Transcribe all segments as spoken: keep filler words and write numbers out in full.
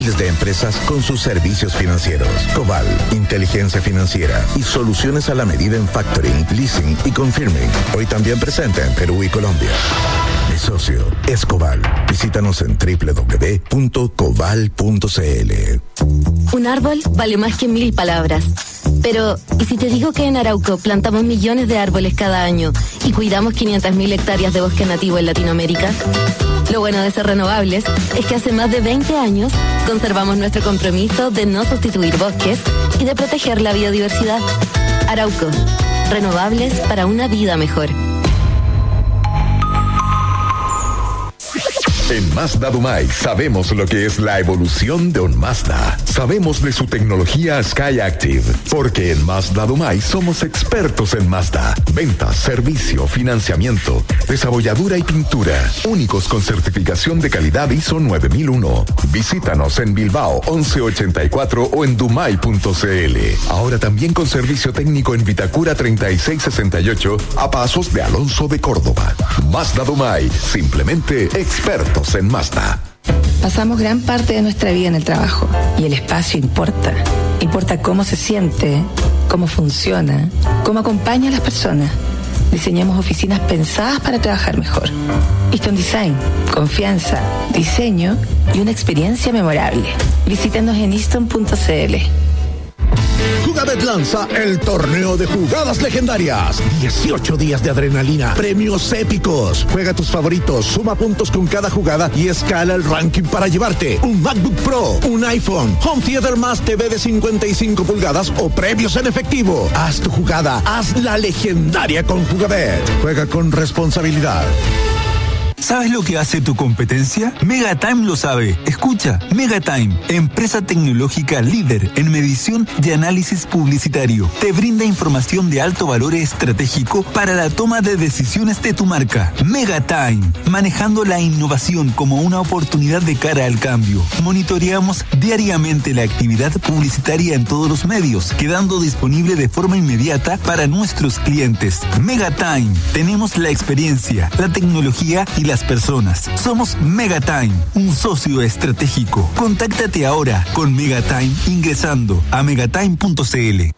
de empresas con sus servicios financieros. Coval, inteligencia financiera y soluciones a la medida en factoring, leasing y confirming. Hoy también presente en Perú y Colombia. Mi socio es Coval. Visítanos en doble u doble u doble u punto coval punto c l. Un árbol vale más que mil palabras. Pero, ¿y si te digo que en Arauco plantamos millones de árboles cada año y cuidamos quinientas mil hectáreas de bosque nativo en Latinoamérica? Lo bueno de ser renovables es que hace más de veinte años conservamos nuestro compromiso de no sustituir bosques y de proteger la biodiversidad. Arauco, renovables para una vida mejor. En Mazda Dumay sabemos lo que es la evolución de un Mazda. Sabemos de su tecnología SkyActiv, porque en Mazda Dumay somos expertos en Mazda. Ventas, servicio, financiamiento, desabolladura y pintura. Únicos con certificación de calidad I S O nueve mil uno. Visítanos en Bilbao once ochenta y cuatro o en dumay punto c l. Ahora también con servicio técnico en Vitacura treinta y seis sesenta y ocho a pasos de Alonso de Córdoba. Mazda Dumay, simplemente expertos en Mazda. Pasamos gran parte de nuestra vida en el trabajo y el espacio importa. Importa cómo se siente, cómo funciona, cómo acompaña a las personas. Diseñamos oficinas pensadas para trabajar mejor. Easton Design, confianza, diseño y una experiencia memorable. Visítenos en easton punto c l. Jugabet lanza el torneo de jugadas legendarias. dieciocho días de adrenalina, premios épicos. Juega tus favoritos, suma puntos con cada jugada y escala el ranking para llevarte un MacBook Pro, un iPhone, Home Theater más T V de cincuenta y cinco pulgadas o premios en efectivo. Haz tu jugada, haz la legendaria con Jugabet. Juega con responsabilidad. ¿Sabes lo que hace tu competencia? Megatime lo sabe. Escucha, Megatime, empresa tecnológica líder en medición y análisis publicitario. Te brinda información de alto valor estratégico para la toma de decisiones de tu marca. Megatime, manejando la innovación como una oportunidad de cara al cambio. Monitoreamos diariamente la actividad publicitaria en todos los medios, quedando disponible de forma inmediata para nuestros clientes. Megatime, tenemos la experiencia, la tecnología y las personas. Somos Megatime, un socio estratégico. Contáctate ahora con Megatime ingresando a megatime punto c l.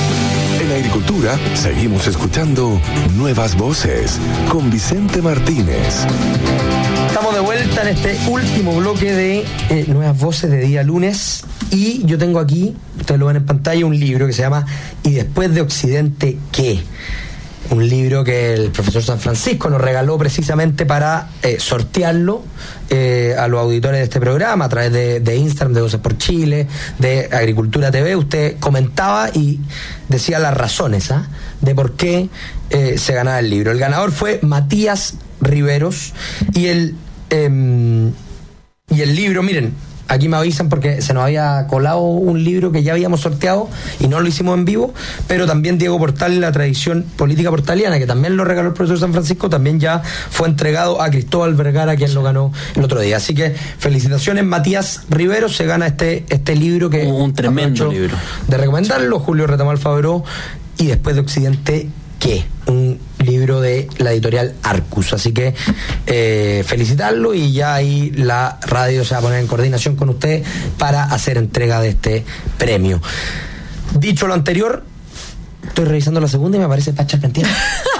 En agricultura, seguimos escuchando Nuevas Voces con Vicente Martínez. Estamos de vuelta en este último bloque de eh, Nuevas Voces de día lunes. Y yo tengo aquí, ustedes lo ven en pantalla, un libro que se llama ¿Y después de Occidente qué? Un libro que el profesor San Francisco nos regaló precisamente para eh, sortearlo eh, a los auditores de este programa a través de, de Instagram, de Voces por Chile, de Agricultura T V. Usted comentaba y decía las razones ¿eh? de por qué eh, se ganaba el libro. El ganador fue Matías Riveros y el, eh, y el libro, miren, aquí me avisan porque se nos había colado un libro que ya habíamos sorteado y no lo hicimos en vivo, pero también Diego Portal, la tradición política portaliana, que también lo regaló el profesor San Francisco, también ya fue entregado a Cristóbal Vergara, quien lo ganó el otro día. Así que felicitaciones, Matías Rivero, se gana este, este libro que un tremendo libro de recomendarlo, Julio Retamal Fabró, Y después de Occidente ¿qué? Un libro de la editorial Arcus. Así que eh, felicitarlo y ya ahí la radio se va a poner en coordinación con usted para hacer entrega de este premio. Dicho lo anterior, estoy revisando la segunda y me aparece Pacha Arpentier.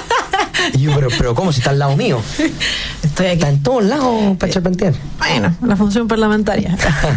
Y yo, pero, pero ¿cómo? Si está al lado mío. Estoy aquí. Está en todos lados, Pacha Arpentier. Bueno, la función parlamentaria.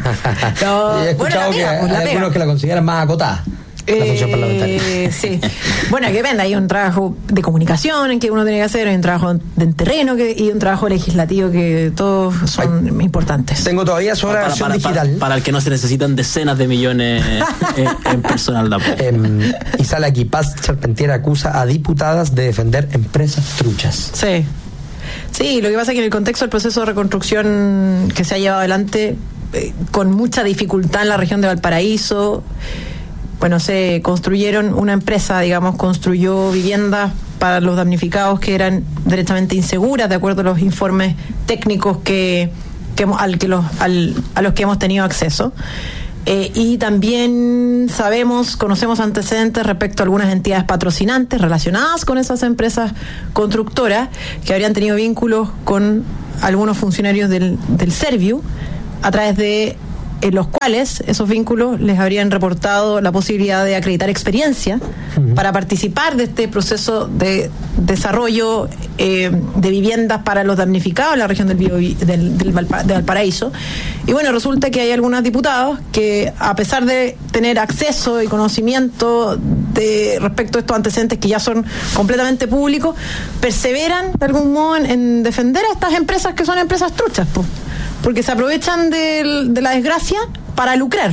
Pero, he escuchado bueno, que pega, pues, hay algunos pega. que la consideran más acotada. La función parlamentaria. Eh, sí. Bueno, que depende, hay un trabajo de comunicación en que uno tiene que hacer, hay un trabajo de terreno que, y un trabajo legislativo que todos son Ay, importantes. Tengo todavía sobre la versión digital. Para, para el que no se necesitan decenas de millones en, en personal de apoyo. Eh, y sale aquí, Paz Charpentier acusa a diputadas de defender empresas truchas. Sí. Sí, lo que pasa es que en el contexto del proceso de reconstrucción que se ha llevado adelante eh, con mucha dificultad en la región de Valparaíso, bueno, se construyeron, una empresa, digamos, construyó viviendas para los damnificados que eran derechamente inseguras, de acuerdo a los informes técnicos que, que al que los, al, a los que hemos tenido acceso. Eh, y también sabemos, conocemos antecedentes respecto a algunas entidades patrocinantes relacionadas con esas empresas constructoras que habrían tenido vínculos con algunos funcionarios del, del Serviu a través de en los cuales esos vínculos les habrían reportado la posibilidad de acreditar experiencia uh-huh. para participar de este proceso de desarrollo eh, de viviendas para los damnificados en la región del, Bio, del, del Valpa, de Valparaíso. Y bueno, resulta que hay algunos diputados que, a pesar de tener acceso y conocimiento de respecto a estos antecedentes que ya son completamente públicos, perseveran de algún modo en, en defender a estas empresas que son empresas truchas, po, porque se aprovechan de, de la desgracia para lucrar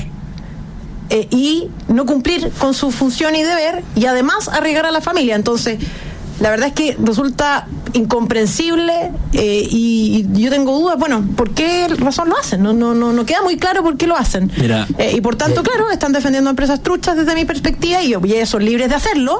eh, y no cumplir con su función y deber, y además arriesgar a la familia. Entonces, la verdad es que resulta incomprensible eh, y, y yo tengo dudas, bueno, ¿por qué razón lo hacen? No, no, no, no queda muy claro por qué lo hacen. Mira, eh, y por tanto, eh, claro, están defendiendo empresas truchas desde mi perspectiva, y, y ellos son libres de hacerlo,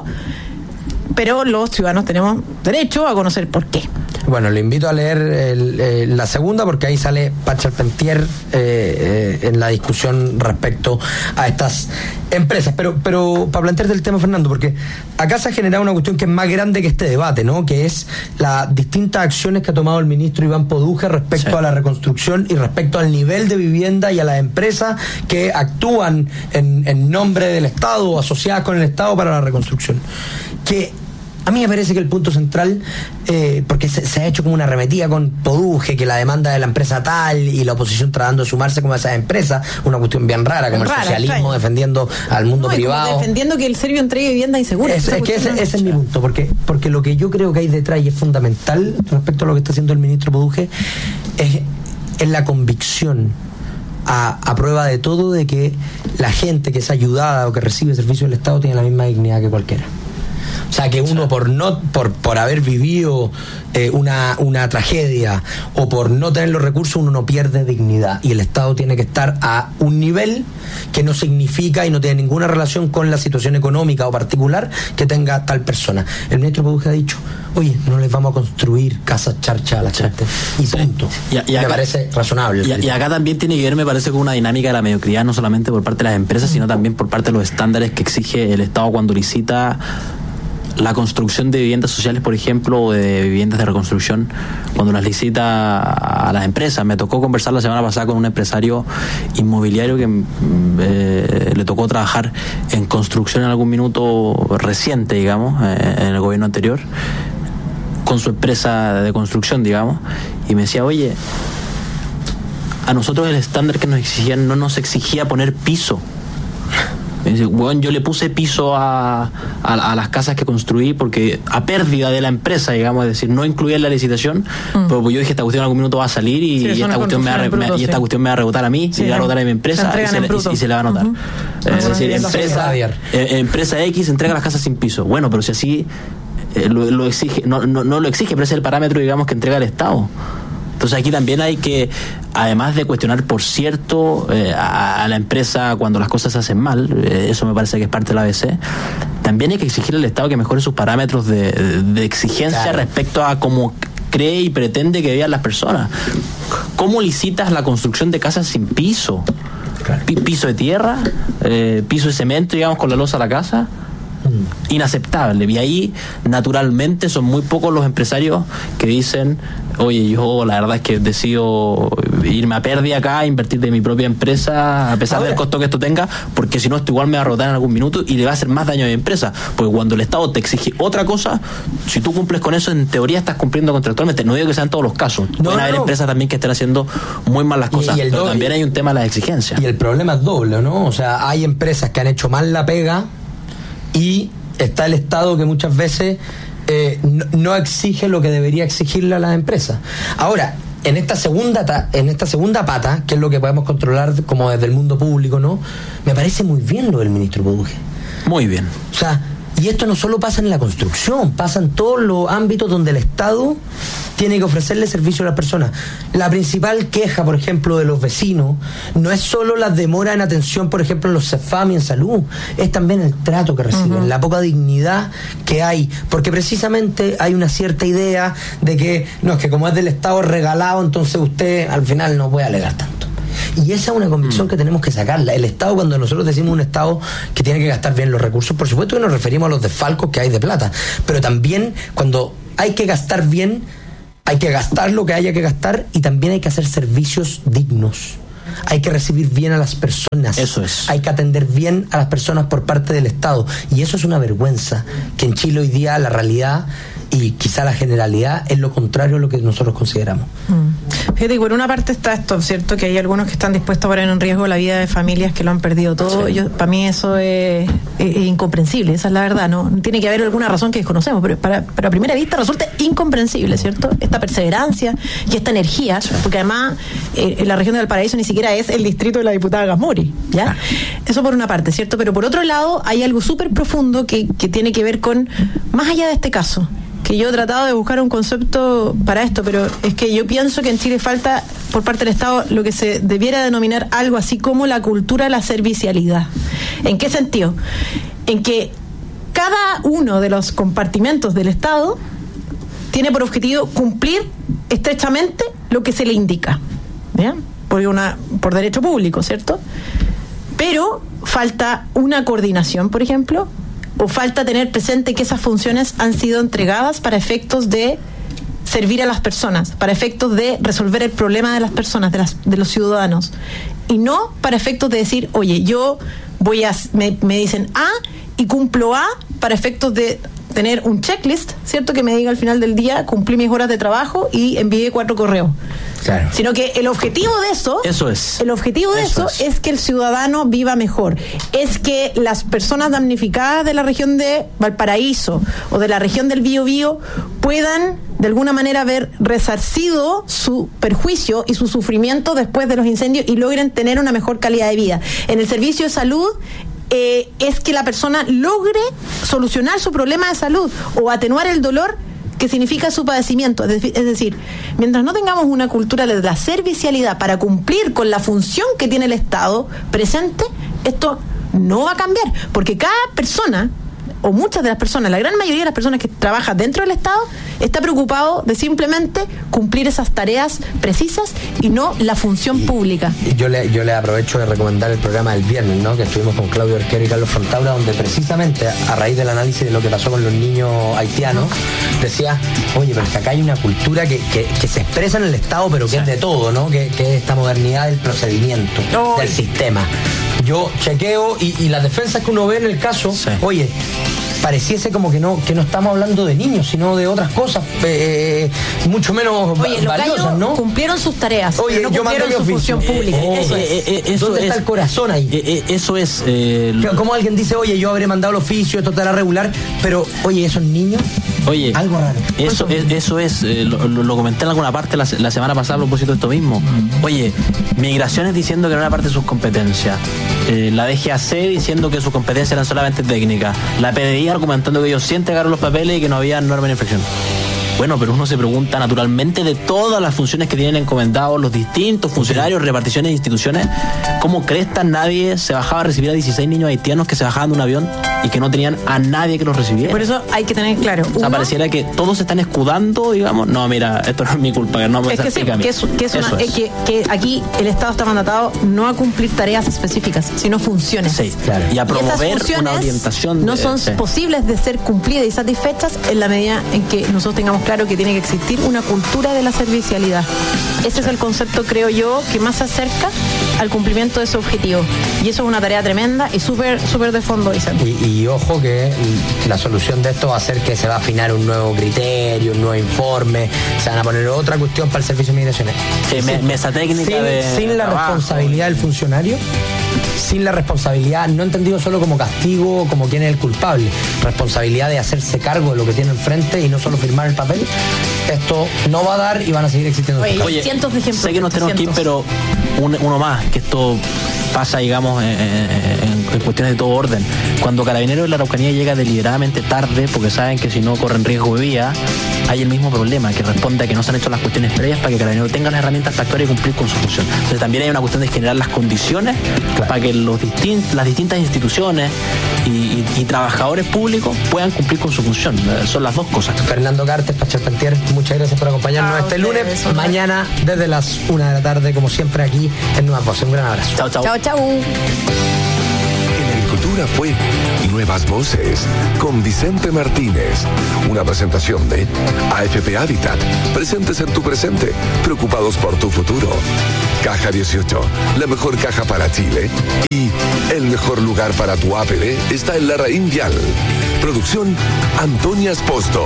pero los ciudadanos tenemos derecho a conocer por qué. Bueno, le invito a leer el, eh, la segunda, porque ahí sale Paz Charpentier eh, eh, en la discusión respecto a estas empresas. Pero, pero para plantearte el tema, Fernando, porque acá se ha generado una cuestión que es más grande que este debate, ¿no? Que es las distintas acciones que ha tomado el ministro Iván Poduje respecto sí. a la reconstrucción y respecto al nivel de vivienda y a las empresas que actúan en, en nombre del Estado o asociadas con el Estado para la reconstrucción. Que a mí me parece que el punto central, eh, porque se, se ha hecho como una arremetida con Poduje, que la demanda de la empresa tal y la oposición tratando de sumarse como a esas empresas, una cuestión bien rara, como rara, el socialismo extraño. defendiendo al mundo no, privado. Defendiendo que el serbio entregue vivienda insegura. Es, es que ese, ese es mi punto, porque, porque lo que yo creo que hay detrás y es fundamental respecto a lo que está haciendo el ministro Poduje es, es la convicción A, a prueba de todo de que la gente que es ayudada o que recibe servicios del Estado tiene la misma dignidad que cualquiera. O sea, que uno por no por por haber vivido eh, una, una tragedia o por no tener los recursos, uno no pierde dignidad, y el Estado tiene que estar a un nivel que no significa y no tiene ninguna relación con la situación económica o particular que tenga tal persona. El ministro Poduje ha dicho, oye, no les vamos a construir casas charcha a la gente, y punto. Sí. Y, y acá, me parece razonable. Y, y acá también tiene que ver, me parece, con una dinámica de la mediocridad, no solamente por parte de las empresas, sino también por parte de los estándares que exige el Estado cuando licita la construcción de viviendas sociales, por ejemplo, o de viviendas de reconstrucción, cuando las licita a las empresas. Me tocó conversar la semana pasada con un empresario inmobiliario que eh, le tocó trabajar en construcción en algún minuto reciente, digamos, eh, en el gobierno anterior, con su empresa de construcción, digamos, y me decía, oye, a nosotros el estándar que nos exigían no nos exigía poner piso. Bueno, yo le puse piso a, a, a las casas que construí porque a pérdida de la empresa, digamos, es decir, no incluía en la licitación, mm. pero yo dije, esta cuestión en algún minuto va a salir y, sí, y, esta, cuestión me va, bruto, me, y esta sí. cuestión me va a rebotar a mí, sí, y le va a rebotar a mi empresa y se, le, y, y se le va a notar. Uh-huh. Eh, es decir, empresa, eh, empresa X entrega las casas sin piso. Bueno, pero si así eh, lo, lo exige, no, no, no lo exige, pero es el parámetro, digamos, que entrega el Estado. Entonces aquí también hay que, además de cuestionar, por cierto, eh, a, a la empresa cuando las cosas se hacen mal, eh, eso me parece que es parte de la A B C, también hay que exigirle al Estado que mejore sus parámetros de, de exigencia claro. respecto a cómo cree y pretende que vivan las personas. ¿Cómo licitas la construcción de casas sin piso? Claro. P- piso de tierra, eh, piso de cemento, digamos, con la losa a la casa. Inaceptable. Y ahí naturalmente son muy pocos los empresarios que dicen, oye, yo la verdad es que decido irme a pérdida acá, invertir de mi propia empresa a pesar Ahora. del costo que esto tenga, porque si no esto igual me va a rotar en algún minuto y le va a hacer más daño a mi empresa, porque cuando el Estado te exige otra cosa, si tú cumples con eso, en teoría estás cumpliendo contractualmente. No digo que sean todos los casos, no, pueden haber no. empresas también que estén haciendo muy mal las cosas, y, y pero doble, también hay un tema de las exigencias. Y el problema es doble, ¿no? O sea, hay empresas que han hecho mal la pega y está el Estado que muchas veces eh, no, no exige lo que debería exigirle a las empresas. Ahora, en esta segunda ta, en esta segunda pata, que es lo que podemos controlar como desde el mundo público, ¿no? Me parece muy bien lo del ministro Poduje. Muy bien. O sea, y esto no solo pasa en la construcción, pasa en todos los ámbitos donde el Estado tiene que ofrecerle servicio a las personas. La principal queja, por ejemplo, de los vecinos no es solo la demora en atención, por ejemplo, en los CEFAM y en salud, es también el trato que reciben, uh-huh. la poca dignidad que hay, porque precisamente hay una cierta idea de que, no, es que como es del Estado regalado, entonces usted al final no puede alegar tanto. Y esa es una convicción mm. que tenemos que sacarla. El Estado, cuando nosotros decimos un Estado que tiene que gastar bien los recursos, por supuesto que nos referimos a los desfalcos que hay de plata, pero también cuando hay que gastar bien, hay que gastar lo que haya que gastar y también hay que hacer servicios dignos. hay que recibir bien a las personas. Eso es. Hay que atender bien a las personas por parte del Estado. Y eso es una vergüenza, que en Chile hoy día la realidad y quizá la generalidad es lo contrario a lo que nosotros consideramos. Mm. Fíjate, por una parte está esto, ¿cierto? Que hay algunos que están dispuestos a poner en riesgo la vida de familias que lo han perdido todo. Sí. Yo, para mí eso es, es, es incomprensible, esa es la verdad, ¿no? Tiene que haber alguna razón que desconocemos, pero para, para a primera vista resulta incomprensible, ¿cierto? Esta perseverancia y esta energía, sí. Porque además eh, en la región de Valparaíso ni siquiera es el distrito de la diputada Gasmuri, ¿ya? Ah. Eso por una parte, ¿cierto? Pero por otro lado hay algo súper profundo que, que tiene que ver con, más allá de este caso, que yo he tratado de buscar un concepto para esto, pero es que yo pienso que en Chile falta por parte del Estado lo que se debiera denominar algo así como la cultura de la servicialidad. ¿En qué sentido? En que cada uno de los compartimentos del Estado tiene por objetivo cumplir estrechamente lo que se le indica, ¿ya? Por una, por derecho público, ¿cierto? Pero falta una coordinación, por ejemplo, o falta tener presente que esas funciones han sido entregadas para efectos de servir a las personas, para efectos de resolver el problema de las personas, de, las, de los ciudadanos, y no para efectos de decir, oye, yo voy a, me, me dicen A y cumplo A para efectos de tener un checklist, ¿cierto? Que me diga al final del día, cumplí mis horas de trabajo y envié cuatro correos. Claro. Sino que el objetivo de eso, eso es. El objetivo de eso, eso es. es que el ciudadano viva mejor, es que las personas damnificadas de la región de Valparaíso o de la región del Biobío puedan de alguna manera haber resarcido su perjuicio y su sufrimiento después de los incendios y logren tener una mejor calidad de vida. En el servicio de salud eh, es que la persona logre solucionar su problema de salud o atenuar el dolor que significa su padecimiento. Es decir, mientras no tengamos una cultura de la servicialidad para cumplir con la función que tiene el Estado presente, esto no va a cambiar, porque cada persona, o muchas de las personas, la gran mayoría de las personas que trabajan dentro del Estado, está preocupado de simplemente cumplir esas tareas precisas y no la función y, pública. Y yo le yo le aprovecho de recomendar el programa del viernes, ¿no? Que estuvimos con Claudio Arquero y Carlos Fontaura, donde precisamente a raíz del análisis de lo que pasó con los niños haitianos, decía, oye, pero es que acá hay una cultura que, que, que se expresa en el Estado, pero que sí. es de todo, ¿no? Que, que es esta modernidad del procedimiento, oh. del sistema. Yo chequeo y, y las defensas que uno ve en el caso, sí. oye, pareciese como que no que no estamos hablando de niños, sino de otras cosas, eh, mucho menos Oye, valiosas, ¿no? Cumplieron sus tareas, Oye, pero no yo cumplieron su función pública. Eh, eh, eso eh, es. Eh, eso ¿Dónde es, está el corazón ahí? Eh, eh, eso es. Eh, como alguien dice, oye, yo habré mandado el oficio, esto estará regular, pero, oye, esos niños, oye, algo raro. Eso es, eso es eh, lo, lo comenté en alguna parte la, la semana pasada a propósito de esto mismo. Oye, Migraciones diciendo que no era parte de sus competencias. Eh, la D G A C diciendo que sus competencias eran solamente técnicas. La P D I argumentando que ellos sí entregaron los papeles y que no había norma de infracción. Bueno, pero uno se pregunta naturalmente de todas las funciones que tienen encomendados los distintos funcionarios, reparticiones e instituciones, ¿cómo cresta nadie se bajaba a recibir a dieciséis niños haitianos que se bajaban de un avión y que no tenían a nadie que los recibiera? Por eso hay que tener claro. O sea, pareciera que todos se están escudando, digamos, no, mira, esto no es mi culpa, que no me es que sí, que, es, que, es una, es. Que, que aquí el Estado está mandatado no a cumplir tareas específicas, sino funciones. Sí, claro. Y a promover y una orientación. No de, son sí. posibles de ser cumplidas y satisfechas en la medida en que nosotros tengamos claro que tiene que existir una cultura de la servicialidad. Ese es el concepto, creo yo, que más se acerca al cumplimiento de ese objetivo. Y eso es una tarea tremenda y súper súper de fondo, Vicente. Y, y ojo que la solución de esto va a ser que se va a afinar un nuevo criterio, un nuevo informe, se van a poner otra cuestión para el servicio de migraciones. Sí, me, mesa técnica sin, de sin la trabajo. responsabilidad del funcionario, sin la responsabilidad, no entendido solo como castigo, como quién es el culpable, responsabilidad de hacerse cargo de lo que tiene enfrente y no solo firmar el papel, esto no va a dar y van a seguir existiendo. Oye, Oye cientos de ejemplos. Sé que nos tenemos que ir, pero un, uno más, que esto pasa, digamos, en, en, en cuestiones de todo orden. Cuando Carabineros de la Araucanía llega deliberadamente tarde, porque saben que si no corren riesgo de vida, hay el mismo problema, que responde a que no se han hecho las cuestiones previas para que Carabineros tenga las herramientas para actuar y cumplir con su función. Entonces también hay una cuestión de generar las condiciones claro. para que los distin- las distintas instituciones y, y, y trabajadores públicos puedan cumplir con su función. Son las dos cosas. Fernando Cartes, Pacharpentier, muchas gracias por acompañarnos ah, este lunes. Eso, mañana desde las una de la tarde, como siempre, aquí en Nuevas Voces. Un gran abrazo. Chao, chao. Chao, chao. Agricultura fue Nuevas Voces con Vicente Martínez. Una presentación de A F P Habitat. Presentes en tu presente, preocupados por tu futuro. Caja dieciocho, la mejor caja para Chile. Y el mejor lugar para tu A P B está en Larraín Vial. Producción Antonia Esposto.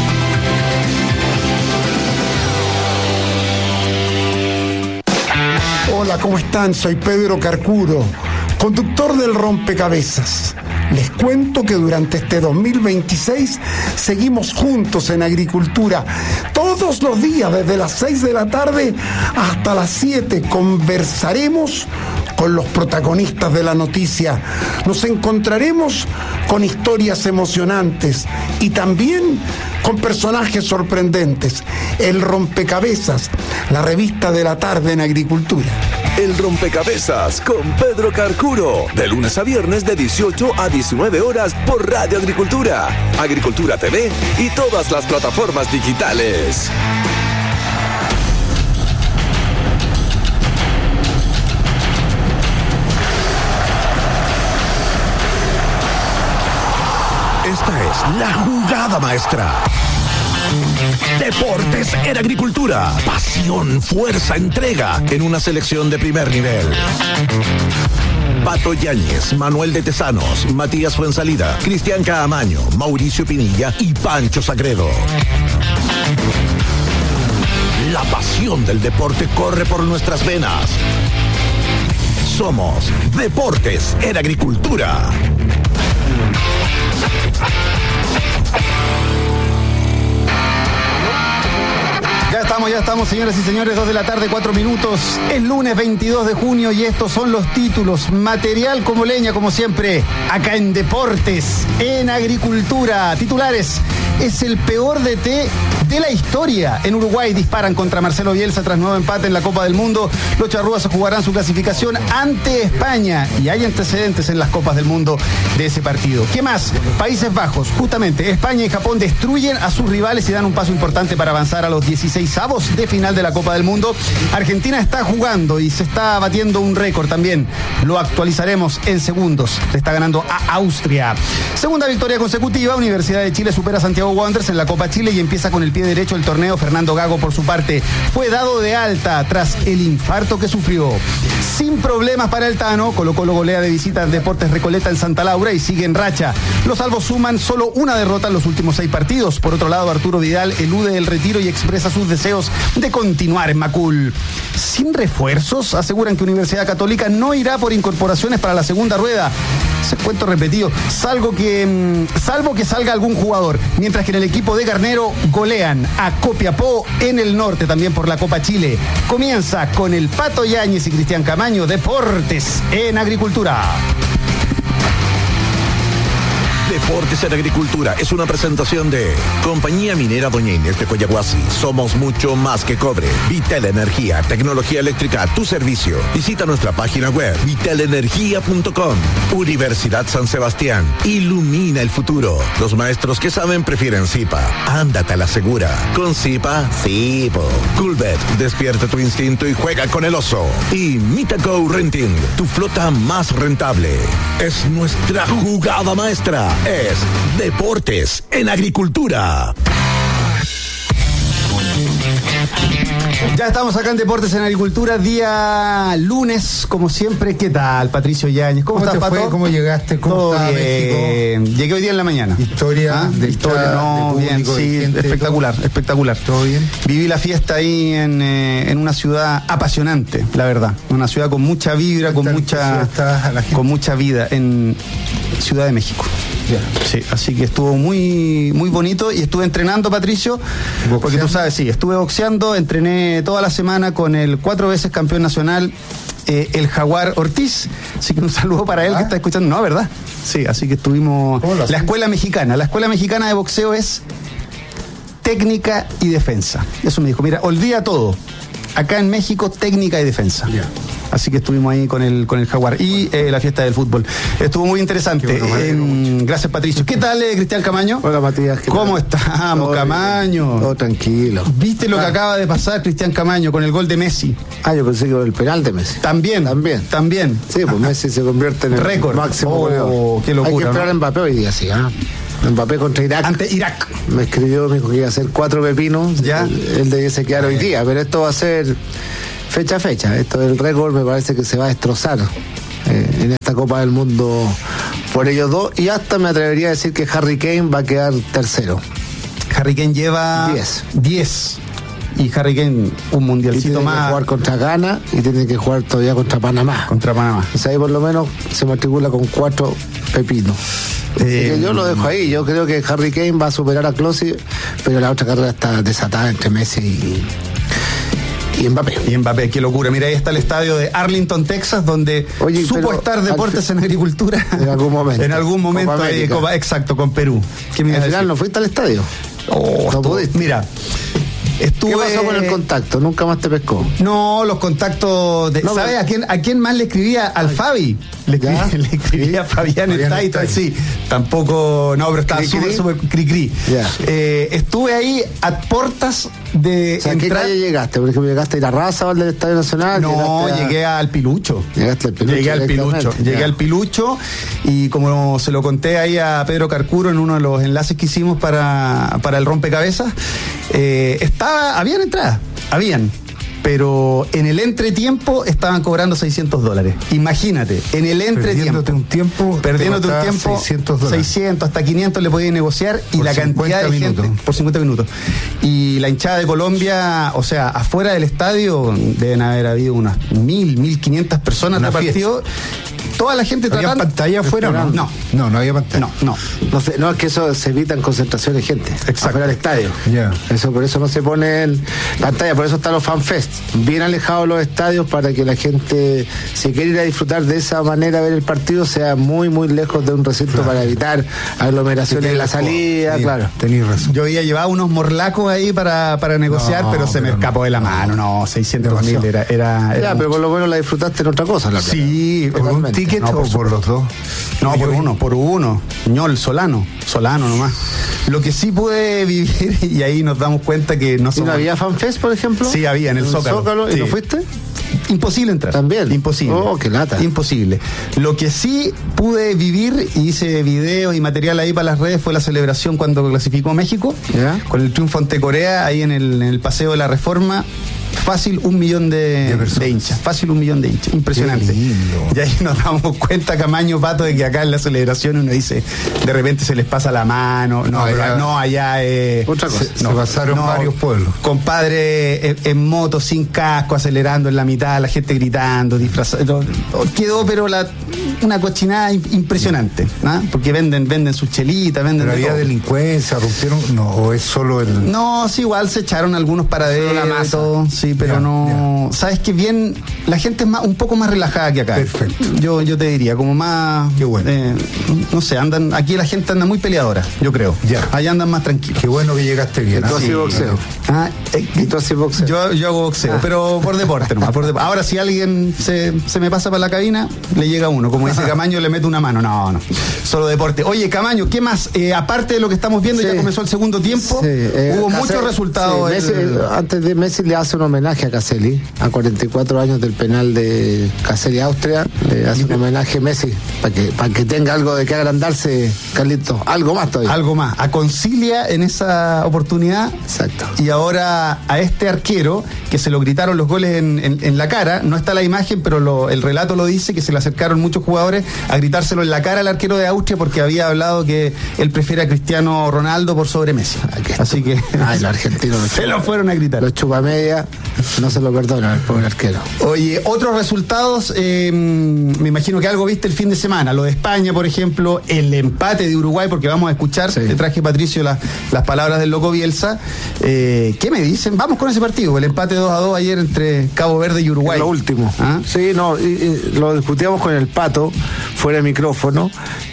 Hola, ¿cómo están? Soy Pedro Carcuro, conductor del Rompecabezas. Les cuento que durante este dos mil veintiséis seguimos juntos en agricultura. Todos los días, desde las seis de la tarde hasta las siete, conversaremos con los protagonistas de la noticia. Nos encontraremos con historias emocionantes y también con personajes sorprendentes. El Rompecabezas, la revista de la tarde en agricultura. El Rompecabezas con Pedro Carcuro, de lunes a viernes de dieciocho a diecinueve horas por Radio Agricultura, Agricultura T V y todas las plataformas digitales. Esta es la jugada maestra. Deportes en agricultura. Pasión, fuerza, entrega en una selección de primer nivel. Pato Yáñez, Manuel de Tesanos, Matías Fuensalida, Cristian Caamaño, Mauricio Pinilla y Pancho Sagredo. La pasión del deporte corre por nuestras venas. Somos Deportes en Agricultura. Ya estamos, ya estamos, señoras y señores, dos de la tarde, cuatro minutos. Es lunes veintidós de junio y estos son los títulos. Material como leña, como siempre, acá en Deportes, en Agricultura. Titulares: es el peor D T de la historia. En Uruguay disparan contra Marcelo Bielsa tras nuevo empate en la Copa del Mundo. Los charrúas jugarán su clasificación ante España y hay antecedentes en las Copas del Mundo de ese partido. ¿Qué más? Países Bajos, justamente, España y Japón destruyen a sus rivales y dan un paso importante para avanzar a los dieciseisavos de final de la Copa del Mundo. Argentina está jugando y se está batiendo un récord también. Lo actualizaremos en segundos. Le está ganando a Austria. Segunda victoria consecutiva. Universidad de Chile supera a Santiago Wanderers en la Copa Chile y empieza con el pie derecho el torneo. Fernando Gago, por su parte, fue dado de alta tras el infarto que sufrió. Sin problemas para el Tano, Colo Colo golea de visita al Deportes Recoleta en Santa Laura y sigue en racha. Los albos suman solo una derrota en los últimos seis partidos. Por otro lado, Arturo Vidal elude el retiro y expresa sus deseos de continuar en Macul. Sin refuerzos, aseguran que Universidad Católica no irá por incorporaciones para la segunda rueda. Ese cuento repetido, salvo que, salvo que salga algún jugador. Mientras que en el equipo de Garnero golean a Copiapó en el norte, también por la Copa Chile. Comienza con el Pato Yáñez y Cristian Caamaño. Deportes en Agricultura. Deportes en Agricultura es una presentación de Compañía Minera Doña Inés de Coyahuasi. Somos mucho más que cobre. Vitel Energía, tecnología eléctrica a tu servicio. Visita nuestra página web vitel energía punto com. Universidad San Sebastián. Ilumina el futuro. Los maestros que saben prefieren Zipa. Ándate a la segura. Con Zipa, sí, po. Coolbet, despierta tu instinto y juega con el oso. Y Mitago Renting, tu flota más rentable. Es nuestra jugada maestra. Es Deportes en Agricultura. Ya estamos acá en Deportes en Agricultura, día lunes, como siempre. ¿Qué tal, Patricio Yáñez? ¿Cómo, ¿Cómo estás, te Pato? fue? ¿Cómo llegaste? ¿Cómo Todo está bien. México? Llegué hoy día en la mañana. Historia, ¿Ah? de historia, no, de bien, público, sí, de gente, espectacular, todo. espectacular. ¿Todo bien? Viví la fiesta ahí en, eh, en una ciudad apasionante, la verdad. Una ciudad con mucha vibra, con mucha, con mucha vida, en Ciudad de México. Ya. Sí, así que estuvo muy muy bonito y estuve entrenando, Patricio, ¿Boxeando? Porque tú sabes, sí, estuve boxeando, entrené toda la semana con el cuatro veces campeón nacional, eh, el Jaguar Ortiz, así que un saludo para él, ¿Ah? que está escuchando, no, ¿verdad? Sí, así que estuvimos, la escuela mexicana, la escuela mexicana de boxeo es técnica y defensa, eso me dijo, mira, olvida todo, acá en México técnica y defensa. Ya. Así que estuvimos ahí con el con el Jaguar y eh, la fiesta del fútbol. Estuvo muy interesante. Bueno, eh, gracias, Patricio. ¿Qué tal, eh, Cristian Camaño? Hola, Matías. ¿Cómo estamos, todo Camaño? Bien, todo tranquilo. ¿Viste lo ah. que acaba de pasar, Cristian Camaño, con el gol de Messi? Ah, yo pensé que el penal de Messi. También. También. También. Sí, pues Messi se convierte en el récord máximo oh, goleador. Qué locura. Hay que esperar ¿no? a Mbappé hoy día, sí, ¿ah? Mbappé contra Irak. Ante Irak. Me escribió, me dijo que iba a hacer cuatro pepinos. Ya. Él, él debiese quedar hoy día, pero esto va a ser fecha a fecha. Esto del récord me parece que se va a destrozar eh, en esta Copa del Mundo por ellos dos. Y hasta me atrevería a decir que Harry Kane va a quedar tercero. Harry Kane lleva diez. Y Harry Kane un mundialcito y tiene más. Que jugar contra Ghana y tiene que jugar todavía contra Panamá. Contra Panamá. O sea, ahí por lo menos se matricula con cuatro pepinos. Eh, yo lo dejo ahí. Yo creo que Harry Kane va a superar a Klose, pero la otra carrera está desatada entre Messi y, y Mbappé. Y Mbappé, qué locura. Mira, ahí está el estadio de Arlington, Texas, donde Oye, supo estar Deportes fin, en Agricultura. En algún momento. En algún momento, Copa ahí, Copa, exacto, con Perú. ¿Qué me Al final no fuiste al estadio. Oh, no pudiste. Mira. Estuve... ¿Qué pasó con el contacto? ¿Nunca más te pescó? No, los contactos de... no, ¿sabes pero... a quién a quién más le escribía? Al Ay. Fabi. Le escribía, le escribía a Fabián Estaito. Sí, tampoco... No, pero estaba súper, súper cri-cri. Eh, estuve ahí a puertas de... O sea, entrar... ¿a qué calle llegaste? Por ejemplo, ¿llegaste a ir a Raza o al del Estadio Nacional? No, a... llegué al Pilucho. Llegaste al Pilucho. Llegué al Pilucho. Llegué al Pilucho y como se lo conté ahí a Pedro Carcuro en uno de los enlaces que hicimos para, para el rompecabezas, eh, estaba habían entradas, habían, pero en el entretiempo estaban cobrando seiscientos dólares. Imagínate, en el entretiempo. Perdiéndote un tiempo. Perdiéndote un tiempo. seiscientos dólares. seiscientos, hasta quinientos le podías negociar y por la cantidad de minutos. gente. Por cincuenta minutos. Y la hinchada de Colombia, o sea, afuera del estadio deben haber habido unas mil, mil quinientas personas de partido. Toda la gente tratando... ¿Había pantalla afuera o no? No. No, no había pantalla. No, no. No, sé, no es que eso se evitan concentraciones de gente. Exacto. Afuera del estadio. Yeah. Eso, por eso no se pone en pantalla, por eso están los fanfest. Bien alejados los estadios para que la gente, si quiere ir a disfrutar de esa manera, ver el partido, sea muy, muy lejos de un recinto, claro, para evitar aglomeraciones en la salida, sí, claro. Tenís razón. Yo había llevado unos morlacos ahí para, para negociar, no, pero se pero me escapó no, de la mano. No, seiscientos mil era, era, era. Ya, pero por lo menos la disfrutaste en otra cosa, la Sí, por un ticket no, o por, por los dos. No, por uno, por uno. Ñol, Solano. Solano nomás. Lo que sí pude vivir, y ahí nos damos cuenta que no somos... ¿Y no había FanFest, por ejemplo? Sí, había, en el, ¿En el Zócalo. Zócalo? ¿Y sí. no fuiste? Imposible entrar. También. Imposible. Oh, qué lata. Imposible. Lo que sí pude vivir, y hice videos y material ahí para las redes, fue la celebración cuando clasificó México, ¿ya? Con el triunfo ante Corea, ahí en el, en el Paseo de la Reforma. Fácil un millón de, de, de hinchas, fácil un millón de hinchas, impresionante. Y ahí nos damos cuenta, Camaño, Pato, de que acá en la celebración uno dice, de repente se les pasa la mano, no, no allá, no, allá eh, otra cosa. Se, no, se pasaron no, varios pueblos. Compadre en, en moto, sin casco, acelerando en la mitad, la gente gritando, disfrazado. Quedó, pero la, una cochinada impresionante, ¿no? Porque venden, venden sus chelitas, venden. Pero había delincuencia, rompieron, no, o es solo el. No, sí, igual se echaron algunos paraderos y todo. Sí, pero ya, no. Ya. Sabes que bien, la gente es más, un poco más relajada que acá. Perfecto. Yo, yo te diría, como más. Qué bueno. Eh, no sé, andan, aquí la gente anda muy peleadora, yo creo. Ya. Allá andan más tranquilos. Qué bueno que llegaste bien. ¿Y tú haces boxeo? Ah, eh, ¿Y tú haces boxeo? Yo, yo hago boxeo, ah. pero por deporte nomás. Por deporte. Ahora, si alguien se, se me pasa para la cabina, le llega uno. Como dice Camaño, le meto una mano. No, no. Solo deporte. Oye, Camaño, ¿qué más? Eh, aparte de lo que estamos viendo, sí. ya comenzó el segundo tiempo. Sí. Eh, Caselli, hubo muchos resultados. Sí, Messi, el... Antes de Messi le hace un homenaje a Caselli, a cuarenta y cuatro años del penal de Caselli, Austria. Le hace un homenaje a Messi, para que, para que tenga algo de que agrandarse, Carlito. Algo más todavía. Algo más. A Concilia en esa oportunidad. Exacto. Y ahora a este arquero, que se lo gritaron los goles en, en, en la cara. No está la imagen, pero lo, el relato lo dice, que se le acercaron muchos jugadores a gritárselo en la cara al arquero de Austria porque había hablado que él prefiere a Cristiano Ronaldo por sobre Messi. Así que ay, los argentinos se lo fueron a gritar. Los chupamedia no se lo perdonan al pobre arquero. Oye, otros resultados, eh, me imagino que algo viste el fin de semana, lo de España, por ejemplo, el empate de Uruguay, porque vamos a escuchar, sí. Te traje, Patricio, la, las palabras del loco Bielsa. Eh, ¿Qué me dicen? Vamos con ese partido, el empate dos a dos ayer entre Cabo Verde y Uruguay. Lo último. ¿Ah? Sí, no, y, y, lo discutíamos con el Pato, fuera de micrófono,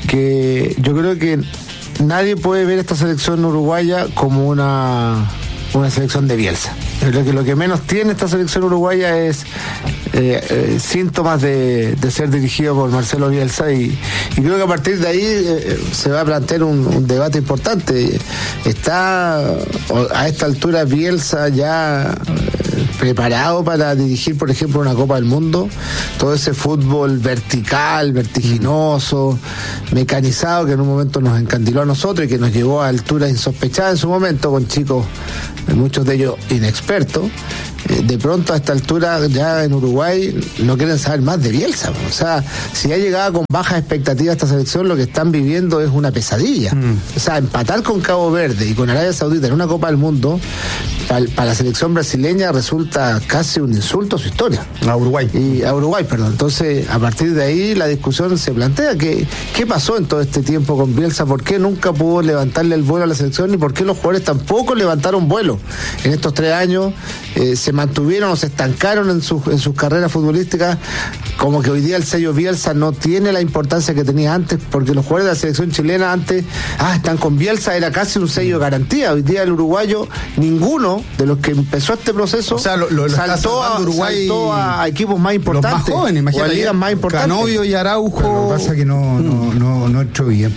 que yo creo que nadie puede ver esta selección uruguaya como una, una selección de Bielsa. Lo que, lo que menos tiene esta selección uruguaya es eh, eh, síntomas de, de ser dirigido por Marcelo Bielsa y, y creo que a partir de ahí eh, se va a plantear un, un debate importante. Está a esta altura Bielsa ya eh, preparado para dirigir, por ejemplo, una Copa del Mundo, todo ese fútbol vertical, vertiginoso, mecanizado que en un momento nos encandiló a nosotros y que nos llevó a alturas insospechadas en su momento con chicos, muchos de ellos inexpertos. De pronto a esta altura ya en Uruguay no quieren saber más de Bielsa. O sea, si ya llegaba con bajas expectativas esta selección, lo que están viviendo es una pesadilla. Mm. O sea, empatar con Cabo Verde y con Arabia Saudita en una Copa del Mundo para, para la selección brasileña resulta casi un insulto a su historia. A Uruguay. Y a Uruguay, perdón. Entonces, a partir de ahí la discusión se plantea que qué pasó en todo este tiempo con Bielsa, por qué nunca pudo levantarle el vuelo a la selección y por qué los jugadores tampoco levantaron vuelo. En estos tres años eh, se mantuvieron o se estancaron en sus, en sus carreras futbolísticas, como que hoy día el sello Bielsa no tiene la importancia que tenía antes, porque los jugadores de la selección chilena antes, ah, están con Bielsa, era casi un sello de garantía. Hoy día el uruguayo, ninguno de los que empezó este proceso, o sea, lo, lo, lo saltó, a, Uruguay, saltó a equipos más importantes, los más jóvenes, o a ligas más importantes. Canovio y Araujo. Pero lo que pasa es que no, no, no, no entró bien.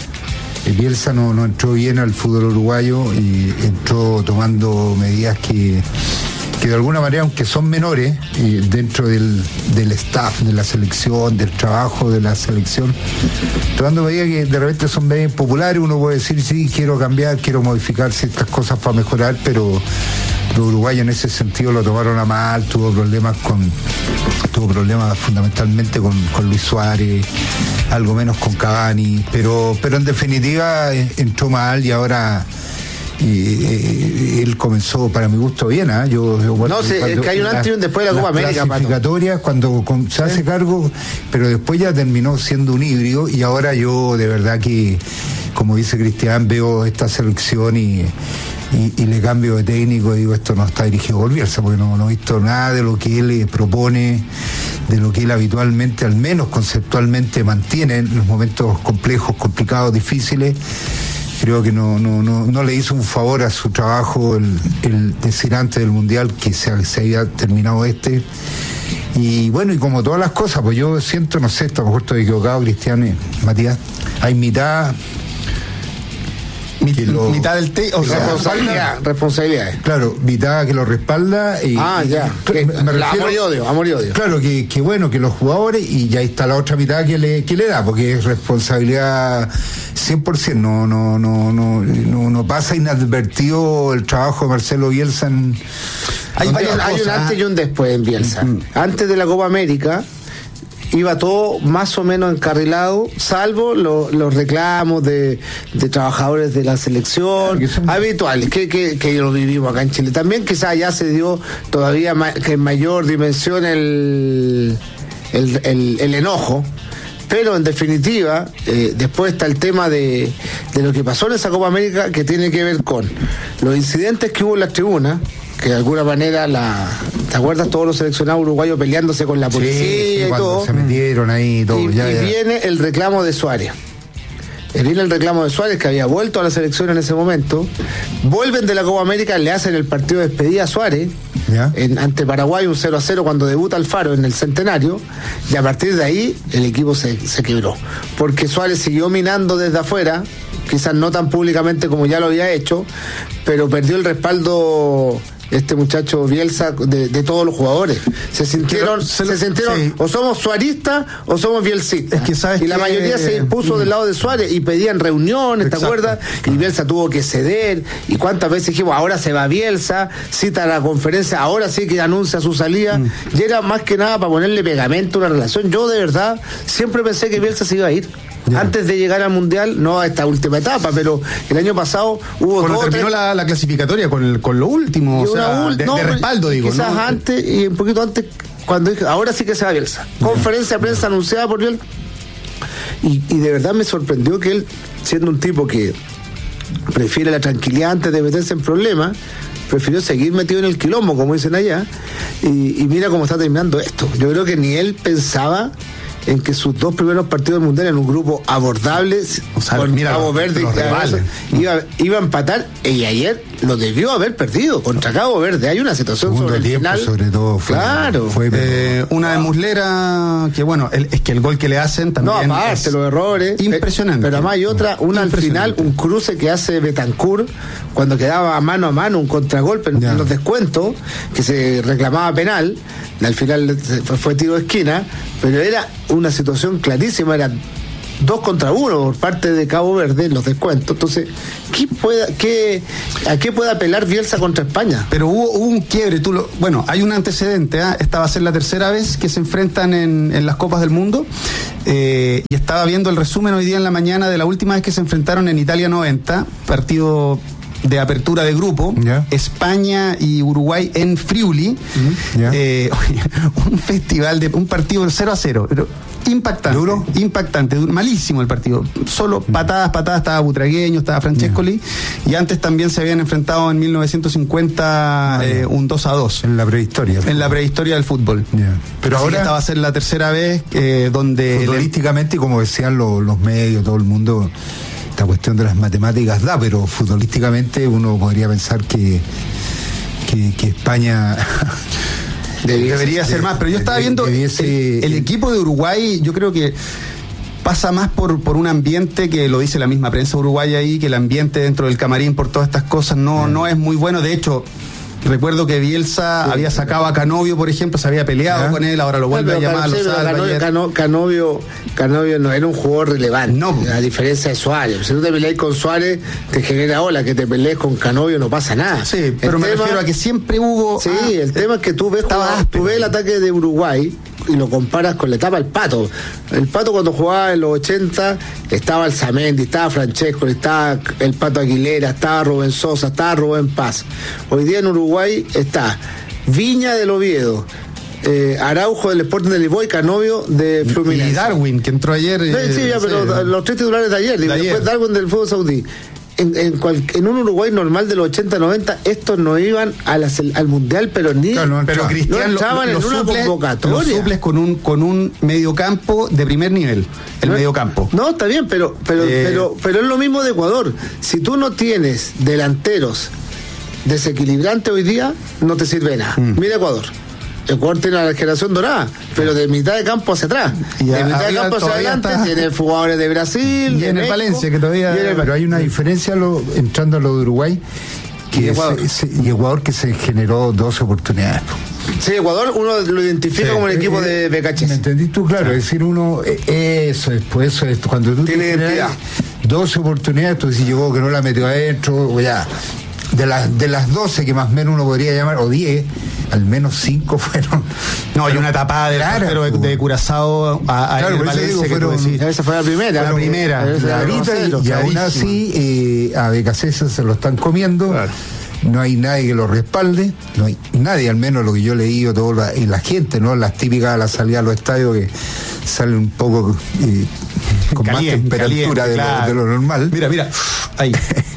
Bielsa no, no entró bien al fútbol uruguayo y entró tomando medidas que que de alguna manera, aunque son menores, eh, dentro del, del staff, de la selección, del trabajo de la selección, tomando medidas que de repente son medidas populares, uno puede decir, sí, quiero cambiar, quiero modificar ciertas cosas para mejorar, pero los uruguayos en ese sentido lo tomaron a mal, tuvo problemas con, tuvo problemas fundamentalmente con, con Luis Suárez, algo menos con Cavani, pero, pero en definitiva eh, entró mal y ahora... Y, y, él comenzó, para mi gusto, bien, ¿eh? yo, yo No, se, es que hay un antes y un después de la Copa América, clasificatorias, cuando con, se hace cargo, pero después ya terminó siendo un híbrido y ahora yo de verdad que, como dice Cristian, veo esta selección y, y, y le cambio de técnico y digo, esto no está dirigido por Bielsa, porque no, no he visto nada de lo que él propone, de lo que él habitualmente, al menos conceptualmente, mantiene en los momentos complejos, complicados, difíciles. Creo que no, no, no, no le hizo un favor a su trabajo el, el decir antes del Mundial que se, se había terminado este. Y bueno, y como todas las cosas, pues yo siento, no sé, a lo mejor estoy equivocado, Cristian, eh, Matías, hay mitad... Que lo, mitad del te, o sea, responsabilidad, responsabilidades. Claro, mitad que lo respalda y, ah, ya. y, que, me refiero, amor y odio, amor y odio. Claro, que, que bueno, que los jugadores, y ya está la otra mitad que le, que le da, porque es responsabilidad cien por ciento, no, no, no, no, no, no pasa inadvertido el trabajo de Marcelo Bielsa en, hay, hay, un, hay un antes y un después en Bielsa. Mm. Antes de la Copa América iba todo más o menos encarrilado, salvo lo, los reclamos de, de trabajadores de la selección, claro, son... habituales, que, que, que lo vivimos acá en Chile. También quizás ya se dio todavía ma, que en mayor dimensión el, el, el, el enojo, pero en definitiva, eh, después está el tema de, de lo que pasó en esa Copa América, que tiene que ver con los incidentes que hubo en las tribunas, que de alguna manera la ¿te acuerdas? Todos los seleccionados uruguayos peleándose con la policía, sí, sí, y todo. Se metieron ahí todo. Y, ya, y ya. viene el reclamo de Suárez. Viene el reclamo de Suárez, que había vuelto a la selección en ese momento. Vuelven de la Copa América, le hacen el partido de despedida a Suárez, en, ante Paraguay, un cero a cero cuando debuta Alfaro en el Centenario, y a partir de ahí el equipo se, se quebró. Porque Suárez siguió minando desde afuera, quizás no tan públicamente como ya lo había hecho, pero perdió el respaldo este muchacho Bielsa de, de todos los jugadores. Se sintieron, se, se sintieron sí. o somos suaristas o somos bielsistas. Es que sabes y la que... mayoría se puso mm. del lado de Suárez y pedían reuniones, Exacto. ¿te acuerdas? Y Bielsa tuvo que ceder. Y cuántas veces dijimos, ahora se va Bielsa, cita la conferencia, ahora sí que anuncia su salida. Mm. Y era más que nada para ponerle pegamento a una relación. Yo de verdad siempre pensé que Bielsa se iba a ir. Ya. Antes de llegar al Mundial, no a esta última etapa, pero el año pasado hubo cuando todo terminó tres... la, la clasificatoria con, el, con lo último, o sea, ul... de, no, de respaldo, digo. Quizás ¿no? antes y un poquito antes, cuando dije, ahora sí que se va Bielsa. Conferencia de prensa anunciada por Bielsa. Y, y de verdad me sorprendió que él, siendo un tipo que prefiere la tranquilidad antes de meterse en problemas, prefirió seguir metido en el quilombo, como dicen allá, y, y mira cómo está terminando esto. Yo creo que ni él pensaba en que sus dos primeros partidos del Mundial en un grupo abordable, o sea, con mira, Cabo los, Verde, los rivales. Iba, iba a empatar, y ayer lo debió haber perdido contra Cabo Verde. Hay una situación Segundo sobre el tiempo, final. sobre todo, fue, claro. Fue, eh, una de Muslera, que bueno, el, es que el gol que le hacen también no, aparte, es los errores. impresionante. Pero además hay otra, una al final, un cruce que hace Betancourt cuando quedaba mano a mano, un contragolpe en, en los descuentos, que se reclamaba penal, al final fue tiro de esquina, pero era una situación clarísima, era dos contra uno por parte de Cabo Verde en los descuentos. Entonces, ¿qué pueda, qué, ¿a qué puede apelar Bielsa contra España? Pero hubo, hubo un quiebre. Tú lo, bueno, hay un antecedente. ¿eh? Esta va a ser la tercera vez que se enfrentan en, en las Copas del Mundo. Eh, y estaba viendo el resumen hoy día en la mañana de la última vez que se enfrentaron en Italia noventa, partido de apertura de grupo, yeah. España y Uruguay en Friuli, uh-huh. yeah. eh, un festival de un partido cero a cero, pero impactante, duro, impactante, duro, malísimo el partido, solo patadas, patadas, estaba Butragueño, estaba Francescoli, yeah. y antes también se habían enfrentado en mil novecientos cincuenta eh, un dos a dos. En la prehistoria. En la prehistoria del fútbol. Yeah. Pero así ahora esta va a ser la tercera vez eh, donde... Futbolísticamente, como decían los, los medios, todo el mundo... Esta cuestión de las matemáticas da, pero futbolísticamente uno podría pensar que que, que España debería, debería ser más, pero yo estaba viendo debiese, el, el equipo de Uruguay, yo creo que pasa más por, por un ambiente que lo dice la misma prensa uruguaya ahí, que el ambiente dentro del camarín por todas estas cosas no, no es muy bueno. De hecho, recuerdo que Bielsa sí, había sacado a Canovio, por ejemplo, se había peleado ¿Ah? con él, ahora lo vuelve no, a llamar. Sí, Canovio, Cano, Canovio, Canovio no era un jugador relevante, no. A diferencia de Suárez. Si tú te peleas con Suárez, te genera ola, que te pelees con Canovio no pasa nada. Sí, el pero me tema, refiero a que siempre hubo... Sí, ah, el tema es que tú ves, jugar, tú ves el ataque de Uruguay y lo comparas con la etapa del Pato. El Pato cuando jugaba en los ochenta estaba el Zamendi, estaba Francesco, estaba el Pato Aguilera, estaba Rubén Sosa, estaba Rubén Paz. Hoy día en Uruguay está Viña del Oviedo, eh, Araujo del Sporting de Lisboa y Canovio de Fluminense. Y Darwin, que entró ayer. Eh, sí, ya, pero sí. Los tres titulares de ayer, de y ayer. Después Darwin del fútbol saudí. En, en, cual, en un Uruguay normal de los ochenta noventa, estos no iban a la, al Mundial, pero ni claro, no, pero Cristian, no entraban lo, lo, en una suples, convocatoria. Los suples con un, con un mediocampo de primer nivel, el no, mediocampo. No, está bien, pero, pero, eh, pero, pero es lo mismo de Ecuador. Si tú no tienes delanteros desequilibrantes hoy día, no te sirve nada. Mm. Mira Ecuador. Ecuador tiene la generación dorada, pero de mitad de campo hacia atrás. Y de mitad de campo hacia adelante está... tiene jugadores de Brasil, y de en el Valencia, que todavía... El... Pero hay una diferencia lo, entrando a lo de Uruguay, que y Ecuador. Es, es, y Ecuador que se generó doce oportunidades. Sí, Ecuador uno lo identifica sí, como el equipo eh, de Becachis. ¿Me entendí tú? Claro, sí. Es decir, uno, eh, eso es, pues eso es, cuando tú tienes identidad. doce oportunidades, tú si llegó que no la metió adentro, o ya... De las de las doce que más o menos uno podría llamar, o diez, al menos cinco fueron. No, hay una tapada de Lara, pero de, de Curazao a, a claro, el Valencia, digo, fueron, esa fue la primera. Fue la primera. La primera y, y aún así eh, a Becasesa se lo están comiendo. Claro. No hay nadie que lo respalde, no hay nadie, al menos lo que yo he leído, toda la, y la gente, ¿no? Las típicas de la salida a los estadios que salen un poco eh, con caliente, más temperatura caliente, de, claro. lo, de lo normal. Mira, mira, ahí.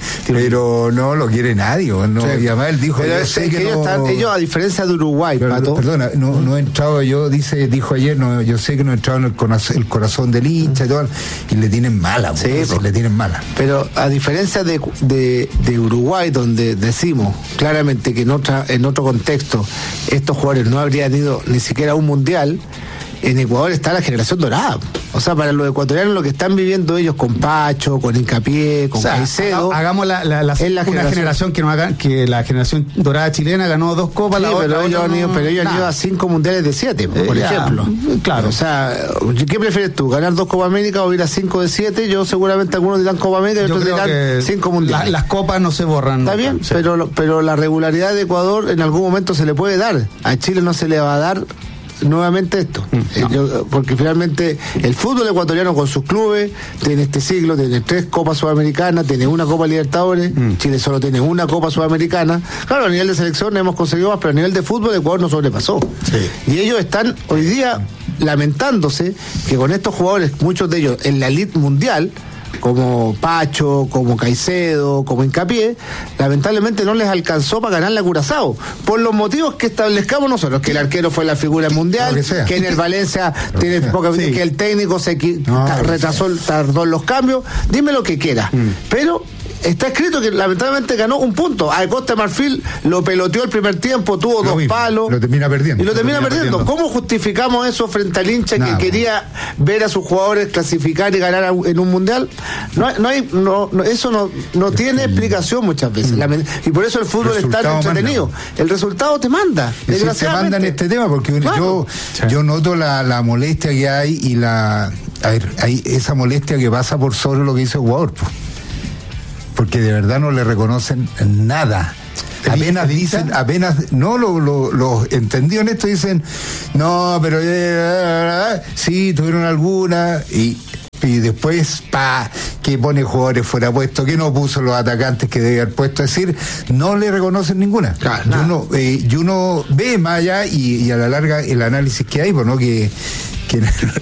Pero no lo quiere nadie, ¿no? Sí. Y además él dijo, pero yo sé que, que ellos, no... están, ellos a diferencia de Uruguay, pero, Pato. Perdona, no, no he entrado, yo dice, dijo ayer, no, yo sé que no he entrado en el corazón, el corazón del hincha y todo, y le tienen mala, sí, pues, pues, le tienen mala. Pero a diferencia de, de, de Uruguay, donde decimos claramente que en otra, en otro contexto estos jugadores no habrían ido ni siquiera a un mundial, en Ecuador está la generación dorada. O sea, para los ecuatorianos lo que están viviendo ellos con Pacho, con Hincapié, con o sea, Caicedo, hagamos la, la, la, la una generación, generación que no haga, que la generación dorada chilena ganó dos copas, sí, la pero otra, ellos, no, han pero ellos han ido a cinco mundiales de siete, eh, por ya, ejemplo. Claro. O sea, ¿qué prefieres tú? ¿Ganar dos Copa América o ir a cinco de siete? Yo seguramente algunos dirán Copa América y otros dirán cinco mundiales. La, las copas no se borran. Está bien, sí. pero, pero la regularidad de Ecuador en algún momento se le puede dar. A Chile no se le va a dar nuevamente esto, no. eh, yo, porque finalmente el fútbol ecuatoriano con sus clubes tiene este siglo, tiene tres Copas Sudamericanas, tiene una Copa Libertadores, mm. Chile solo tiene una Copa Sudamericana. Claro, a nivel de selección hemos conseguido más, pero a nivel de fútbol Ecuador no sobrepasó. Sí. Y ellos están hoy día lamentándose que con estos jugadores, muchos de ellos en la elite mundial, como Pacho, como Caicedo, como Hincapié, lamentablemente no les alcanzó para ganar la Curazao, por los motivos que establezcamos nosotros, que el arquero fue la figura mundial, que, que en el Valencia tiene poca, sí. que el técnico se no, retrasó, tardó en los cambios, dime lo que quiera, mm. pero está escrito que lamentablemente ganó un punto. A Costa de Marfil lo peloteó el primer tiempo, tuvo lo dos mismo, palos. Lo termina perdiendo. Y lo, lo termina, termina perdiendo. perdiendo. ¿Cómo justificamos eso frente al hincha Nada, que quería ver a sus jugadores clasificar y ganar en un mundial? No hay, no hay, no, no, eso no, no tiene explicación muchas veces. Mm. Y por eso el fútbol es tan entretenido. Manda. El resultado te manda. Es desgraciadamente. Te manda en este tema, porque claro. yo, sí. yo noto la, la molestia que hay y la. A ver, hay esa molestia que pasa por sobre lo que dice el jugador, pues. Porque de verdad no le reconocen nada. Apenas dicen, apenas, no lo, lo, lo entendido en esto, dicen, no, pero eh, sí, tuvieron alguna, y, y después, pa, que pone jugadores fuera puesto, que no puso los atacantes que debe haber puesto, es decir, no le reconocen ninguna. Claro, y, uno, eh, y uno ve más allá y, y a la larga el análisis que hay, pues, ¿no? Que que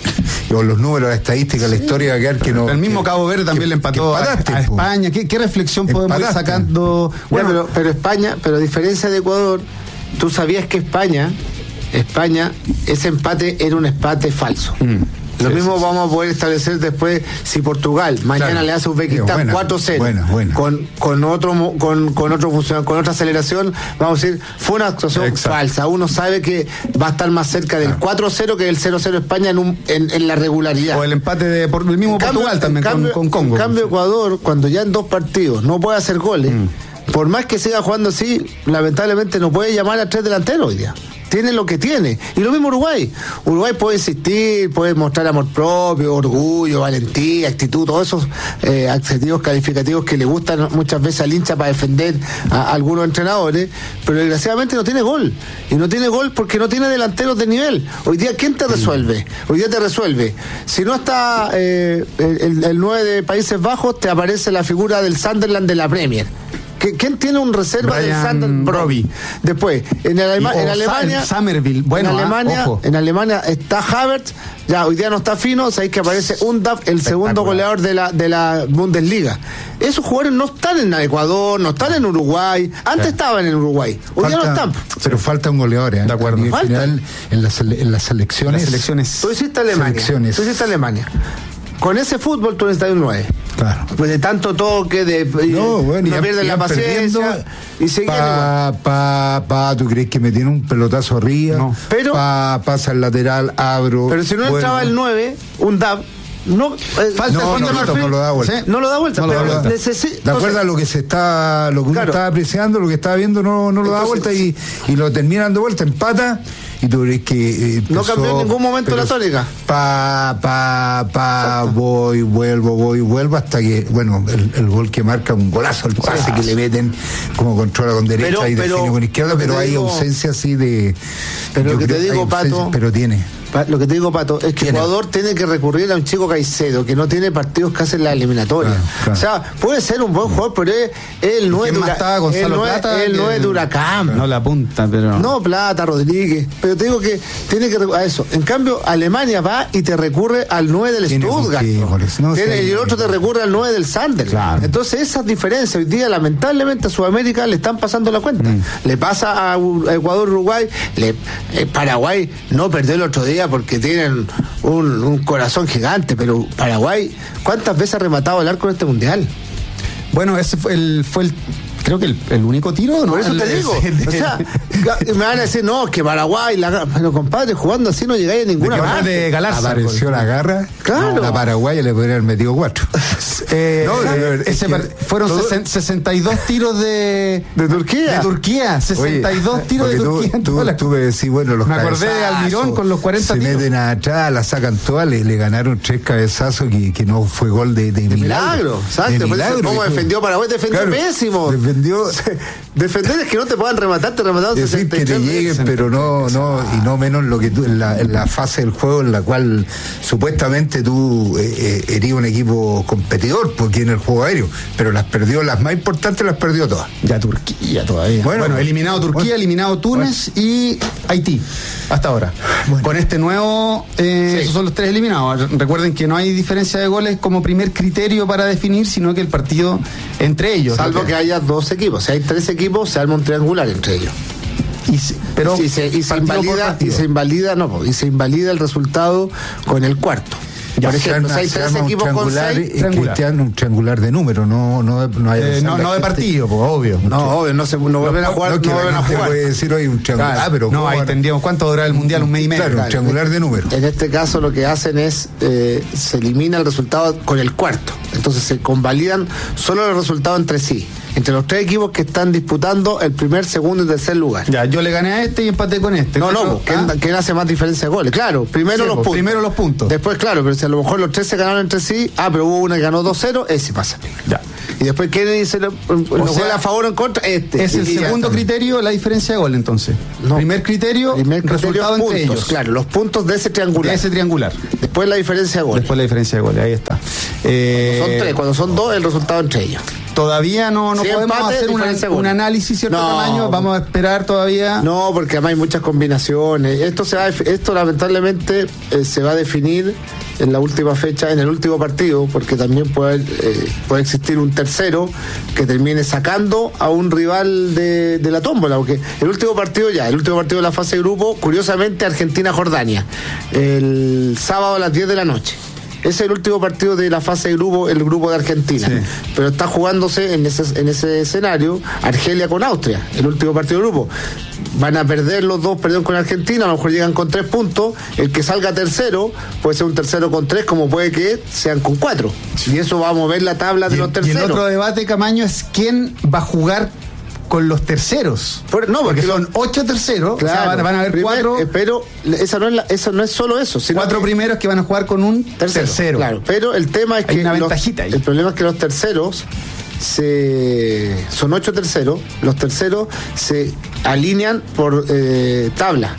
con los números, la estadística, sí. la historia va a quedar que no. El mismo que, Cabo Verde también que, le empató a, a España. ¿Qué, ¿Qué reflexión podemos empataste. ir sacando? Bueno, bueno, pero, pero España, pero a diferencia de Ecuador, tú sabías que España, España, ese empate era un empate falso. Mm. Lo sí, mismo sí, vamos sí. a poder establecer después si Portugal mañana claro. le hace a Uzbekistán cuatro cero buena, buena. con con otro con con otro función, con otra aceleración, vamos a decir, fue una actuación Exacto. falsa. Uno sabe que va a estar más cerca del cuatro cero que del cero cero España en, un, en, en la regularidad. O el empate de por, el mismo en Portugal cambio, también cambio, con, con Congo. En cambio Ecuador, cuando ya en dos partidos no puede hacer goles, mm. por más que siga jugando así, lamentablemente no puede llamar a tres delanteros hoy día. Tiene lo que tiene. Y lo mismo Uruguay. Uruguay puede insistir, puede mostrar amor propio, orgullo, valentía, actitud, todos esos eh, adjetivos calificativos que le gustan muchas veces al hincha para defender a, a algunos entrenadores, pero desgraciadamente no tiene gol. Y no tiene gol porque no tiene delanteros de nivel. Hoy día, ¿quién te resuelve? Hoy día te resuelve. Si no está eh, el, el nueve de Países Bajos, te aparece la figura del Sunderland de la Premier. ¿Quién tiene un reserva Brian del Sunderland? Broby. Después, en, Alema, en Alemania, Summerville. Bueno, en Alemania, ah, en Alemania está Havertz. Ya, hoy día no está fino, sabéis que aparece Undav, el segundo goleador de la de la Bundesliga. Esos jugadores no están en Ecuador, no están en Uruguay. Antes sí. estaban en Uruguay, hoy falta, día no están. Pero falta un goleador, ¿eh? De acuerdo. En final, en las, en las selecciones. Las selecciones. Tú hiciste Alemania. Selecciones. Tú hiciste Alemania. Con ese fútbol tú necesitas un nueve. Claro. Pues de tanto toque, de no, bueno, no pierden la paciencia y siguen pa, pa, pa, ¿tú crees que me tiene un pelotazo arriba? No. Pero pa, pasa el lateral, abro. Pero si no bueno. entraba el nueve, un D A B, no, eh, falta no, el no, no, no lo da vuelta. ¿Sí? No lo da vuelta, no pero lo da. necesita. De acuerdo a lo que se está, lo que claro. uno estaba apreciando, lo que estaba viendo, no, no lo Entonces, da vuelta y, y lo termina dando vuelta, empata. Y tú crees que eh, no cambió en ningún momento la tónica. Pa, pa, pa, Exacto. voy, vuelvo, voy, vuelvo, hasta que, bueno, el, el gol que marca un golazo, el pase sí. que le meten, como controla con derecha pero, y define con izquierda, pero hay digo, ausencia así de. Pero lo que te digo, Pato. Pero tiene. Lo que te digo, Pato, es que el jugador tiene que recurrir a un chico Caicedo, que no tiene partidos que hacen la eliminatoria. Claro, claro. O sea, puede ser un buen jugador, pero es el nueve de Huracán. No la apunta, pero. No, Plata, Rodríguez. Pero te digo que tiene que a eso. En cambio, Alemania va y te recurre al nueve del Stuttgart. No tiene, y el otro te recurre al nueve del Sunderland. Claro. Entonces, esas diferencias hoy día, lamentablemente, a Sudamérica le están pasando la cuenta. Mm. Le pasa a Ecuador, Uruguay, le, eh, Paraguay no perdió el otro día porque tienen un, un corazón gigante, pero Paraguay, ¿cuántas veces ha rematado el arco en este mundial? Bueno, ese fue el, fue el creo que el, el único tiro, ¿no? Por eso el, te digo. O sea, me van a decir, no, que Paraguay, la, pero compadre, jugando así no llegáis a ninguna parte. De Galarza. Apareció la garra. Claro. A Paraguay le podrían haber metido cuatro. eh, no, de, ese es que fueron todo, sesenta y dos tiros de. De Turquía. De Turquía. sesenta y dos Oye, tiros de Turquía. Tú, tú, la... tú me decís, bueno, los me acordé de Almirón con los cuarenta se tiros. Se meten atrás, la sacan todas, le, le ganaron tres cabezazos que, que no fue gol de, de, de milagro. Milagro, exacto. De milagro. ¿Cómo defendió Paraguay? Defendió claro, pésimo. Defendió defendió. Defender es que no te puedan rematar, te remataron decir que te lleguen, pero no, no, y no menos lo que tú, en la, en la fase del juego en la cual supuestamente tú eh, eres un equipo competidor, porque en el juego aéreo, pero las perdió, las más importantes las perdió todas. Ya Turquía todavía. Bueno, bueno eliminado Turquía, bueno, eliminado Túnez bueno. y Haití, hasta ahora. Bueno. Con este nuevo, eh, sí. esos son los tres eliminados. Recuerden que no hay diferencia de goles como primer criterio para definir, sino que el partido entre ellos. Salvo que... que haya dos equipos, si hay tres equipos, se arma un triangular entre ellos. Y se, pero y se, y se invalida y se invalida no y se invalida el resultado con el cuarto. Ya, por ejemplo, se hay tres equipos con seis triangular. Un triangular de número, no no no, hay eh, no, no de partido, pues, obvio. No, obvio, no se no vuelven a jugar, no, no vuelven a jugar. Puede decir hoy un triangular, claro, pero no, ahí tendríamos cuánto durará el mundial, un mes y medio. Claro, claro, un triangular de número. En este caso lo que hacen es eh, se elimina el resultado con el cuarto. Entonces se convalidan solo los resultados entre sí. Entre los tres equipos que están disputando el primer, segundo y tercer lugar. Ya, yo le gané a este y empaté con este. No, no, ¿quién, ah? ¿quién hace más diferencia de goles? Claro, primero sí, los pues, puntos. Primero los puntos. Después, claro, pero si a lo mejor los tres se ganaron entre sí, ah, pero hubo uno que ganó dos cero, ese pasa. Ya. Y después, ¿quién dice los goles a favor o en contra? Este. Es el y segundo criterio, la diferencia de gol, entonces. No. Primer criterio, primer criterio resultado puntos, entre ellos. Claro, los puntos de ese triangular. De ese triangular. Después la diferencia de goles. Después la diferencia de goles, ahí está. Eh, cuando son tres, cuando son dos, el resultado entre ellos. Todavía no, no podemos empate, hacer una, un análisis cierto no, tamaño, vamos a esperar todavía. No, porque además hay muchas combinaciones. Esto se va, esto lamentablemente eh, se va a definir en la última fecha, en el último partido, porque también puede, eh, puede existir un tercero que termine sacando a un rival de, de la tómbola, porque el último partido ya, el último partido de la fase de grupo, curiosamente Argentina-Jordania, el sábado a las diez de la noche. Ese es el último partido de la fase de grupo, el grupo de Argentina. Sí. Pero está jugándose en ese, en ese escenario Argelia con Austria, el último partido de grupo. Van a perder los dos, perdieron con Argentina, a lo mejor llegan con tres puntos. El que salga tercero puede ser un tercero con tres, como puede que sean con cuatro. Y eso va a mover la tabla de y, los terceros. Y el otro debate, Camaño, es quién va a jugar con los terceros. Por, no, porque, porque son los, ocho terceros, claro, o sea, van, van a haber primer, cuatro. Eh, pero esa no, es la, eso no es solo eso. Sino cuatro primeros que van a jugar con un tercero. tercero. Claro, pero el tema es Hay que. Una los, ventajita ahí. El problema es que los terceros. Se, son ocho terceros, los terceros se alinean por eh, tabla.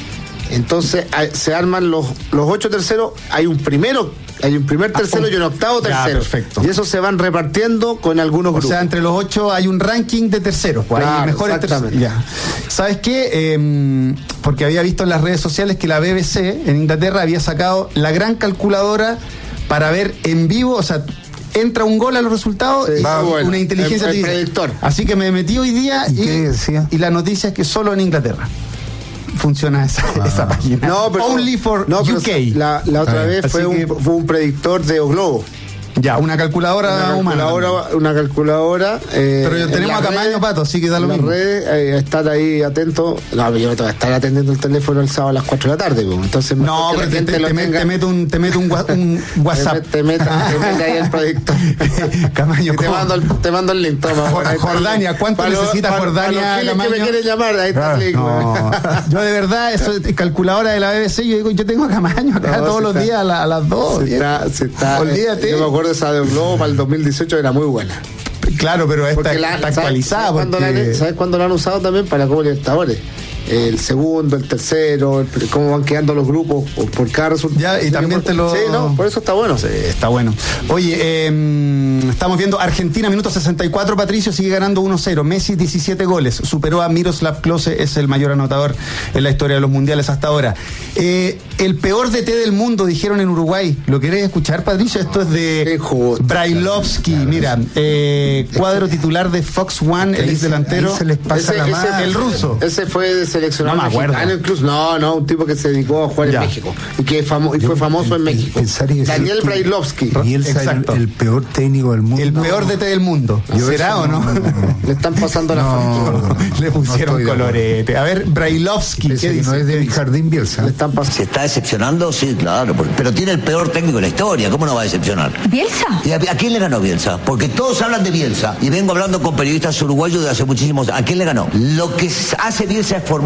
Entonces a, se arman los, los ocho terceros, hay un primero, hay un primer tercero ah, y un octavo tercero. Ya, perfecto. Y esos se van repartiendo con algunos grupos. O sea, entre los ocho hay un ranking de terceros, pues claro, hay mejores terceros. Ya. ¿Sabes qué? Eh, porque había visto en las redes sociales que la B B C en Inglaterra había sacado la gran calculadora para ver en vivo, o sea, entra un gol a los resultados sí, y va, bueno, una inteligencia el, el predictor. Así que me metí hoy día y, y, y la noticia es que solo en Inglaterra funciona esa, ah. esa página. No, pero, Only for no, U K. La, la otra ah, vez fue un, fue un predictor de O Globo. Ya, una calculadora, una calculadora humana. Una calculadora. Eh, Pero tenemos a Camaño, Pato, así que da lo mismo. En las redes, eh, estar ahí atento. No, yo voy a estar atendiendo el teléfono el sábado a las cuatro de la tarde. Pues. Entonces, no, pero te, te, te, tenga... te meto un, te meto un, un WhatsApp. Te meto ahí el predictor. Camaño, te mando, el, te mando el link. Toma, Jordania, ¿cuánto para necesita para, Jordania? Para los que me quieren llamar, ahí está el link. No. Yo de verdad, eso es calculadora de la B B C, yo digo, yo tengo a Camaño acá todos los días a las dos. Olvídate. Yo me acuerdo de esa de Globo. El dos mil dieciocho era muy buena. Claro, pero esta la, está actualizada. ¿sabes, porque... cuándo la, ¿Sabes cuándo la han usado también? Para la Copa Libertadores. El segundo, el tercero, el, cómo van quedando los grupos por, por cada resultado. Ya, y también te lo... Sí, no, por eso está bueno. Sí, está bueno. Oye, eh, estamos viendo Argentina, minuto sesenta y cuatro, Patricio sigue ganando uno cero. Messi, diecisiete goles. Superó a Miroslav Klose, es el mayor anotador en la historia de los mundiales hasta ahora. Eh, el peor D T del mundo, dijeron en Uruguay. ¿Lo querés escuchar, Patricio? Esto es de Brailovsky. Mira, eh, cuadro titular de Fox One, el ex delantero. Se les pasa ese, la ese, mano. El ruso. Ese fue de seleccionado no me acuerdo. mexicano incluso. No, no, un tipo que se dedicó a jugar ya. en México y que famo, y fue famoso en México. Daniel Brailovsky. Y él el, el peor técnico del mundo. El no. peor D T del mundo. ¿Será o no? No, no, no? Le están pasando la no, no, no, Le pusieron no colorete. A ver, Brailovsky. ¿Qué dice? No es de mi jardín Bielsa. Le están pasando. ¿Se está decepcionando? Sí, claro. Pero tiene el peor técnico de la historia. ¿Cómo no va a decepcionar? ¿Bielsa? ¿Y a, a quién le ganó Bielsa? Porque todos hablan de Bielsa. Y vengo hablando con periodistas uruguayos de hace muchísimos años. ¿A quién le ganó? Lo que hace Bielsa es formar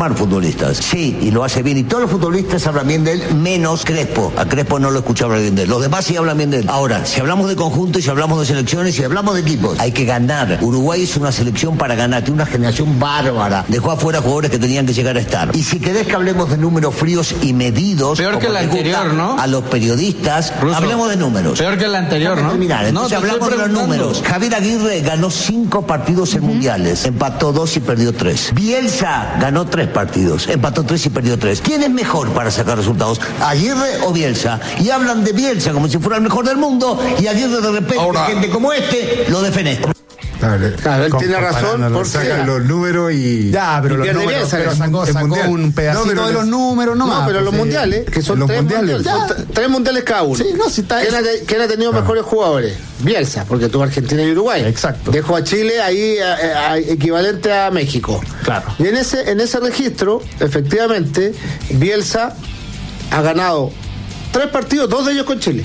formar futbolistas. Sí, y lo hace bien. Y todos los futbolistas hablan bien de él, menos Crespo. A Crespo no lo escucho hablar bien de él. Los demás sí hablan bien de él. Ahora, si hablamos de conjunto y si hablamos de selecciones y si hablamos de equipos, hay que ganar. Uruguay es una selección para ganar. Tiene una generación bárbara. Dejó afuera jugadores que tenían que llegar a estar. Y si querés que hablemos de números fríos y medidos, peor que el anterior, ¿no? A los periodistas, Ruso, hablemos de números. Peor que el anterior, ¿no? Terminar. Entonces no, hablamos de los números. Javier Aguirre ganó cinco partidos en uh-huh. mundiales, empató dos y perdió tres. Bielsa ganó tres partidos, empató tres y perdió tres. ¿Quién es mejor para sacar resultados? ¿Aguirre o Bielsa? Y hablan de Bielsa como si fuera el mejor del mundo y Aguirre de repente, ahora, gente como este, lo defenestra. Claro, claro, él tiene razón porque sacan los números y ya, pero los números, Bielsa, pero sacó, sacó un pedacito no, de los números nomás. No, pero pues, los mundiales, que son los tres mundiales, mundiales son tres mundiales cada uno. Sí, no, si está ¿Quién, ha, ¿Quién ha tenido ah. mejores jugadores? Bielsa, porque tuvo Argentina y Uruguay. Exacto. Dejó a Chile ahí a, a, equivalente a México. Claro. Y en ese en ese registro, efectivamente, Bielsa ha ganado tres partidos, dos de ellos con Chile.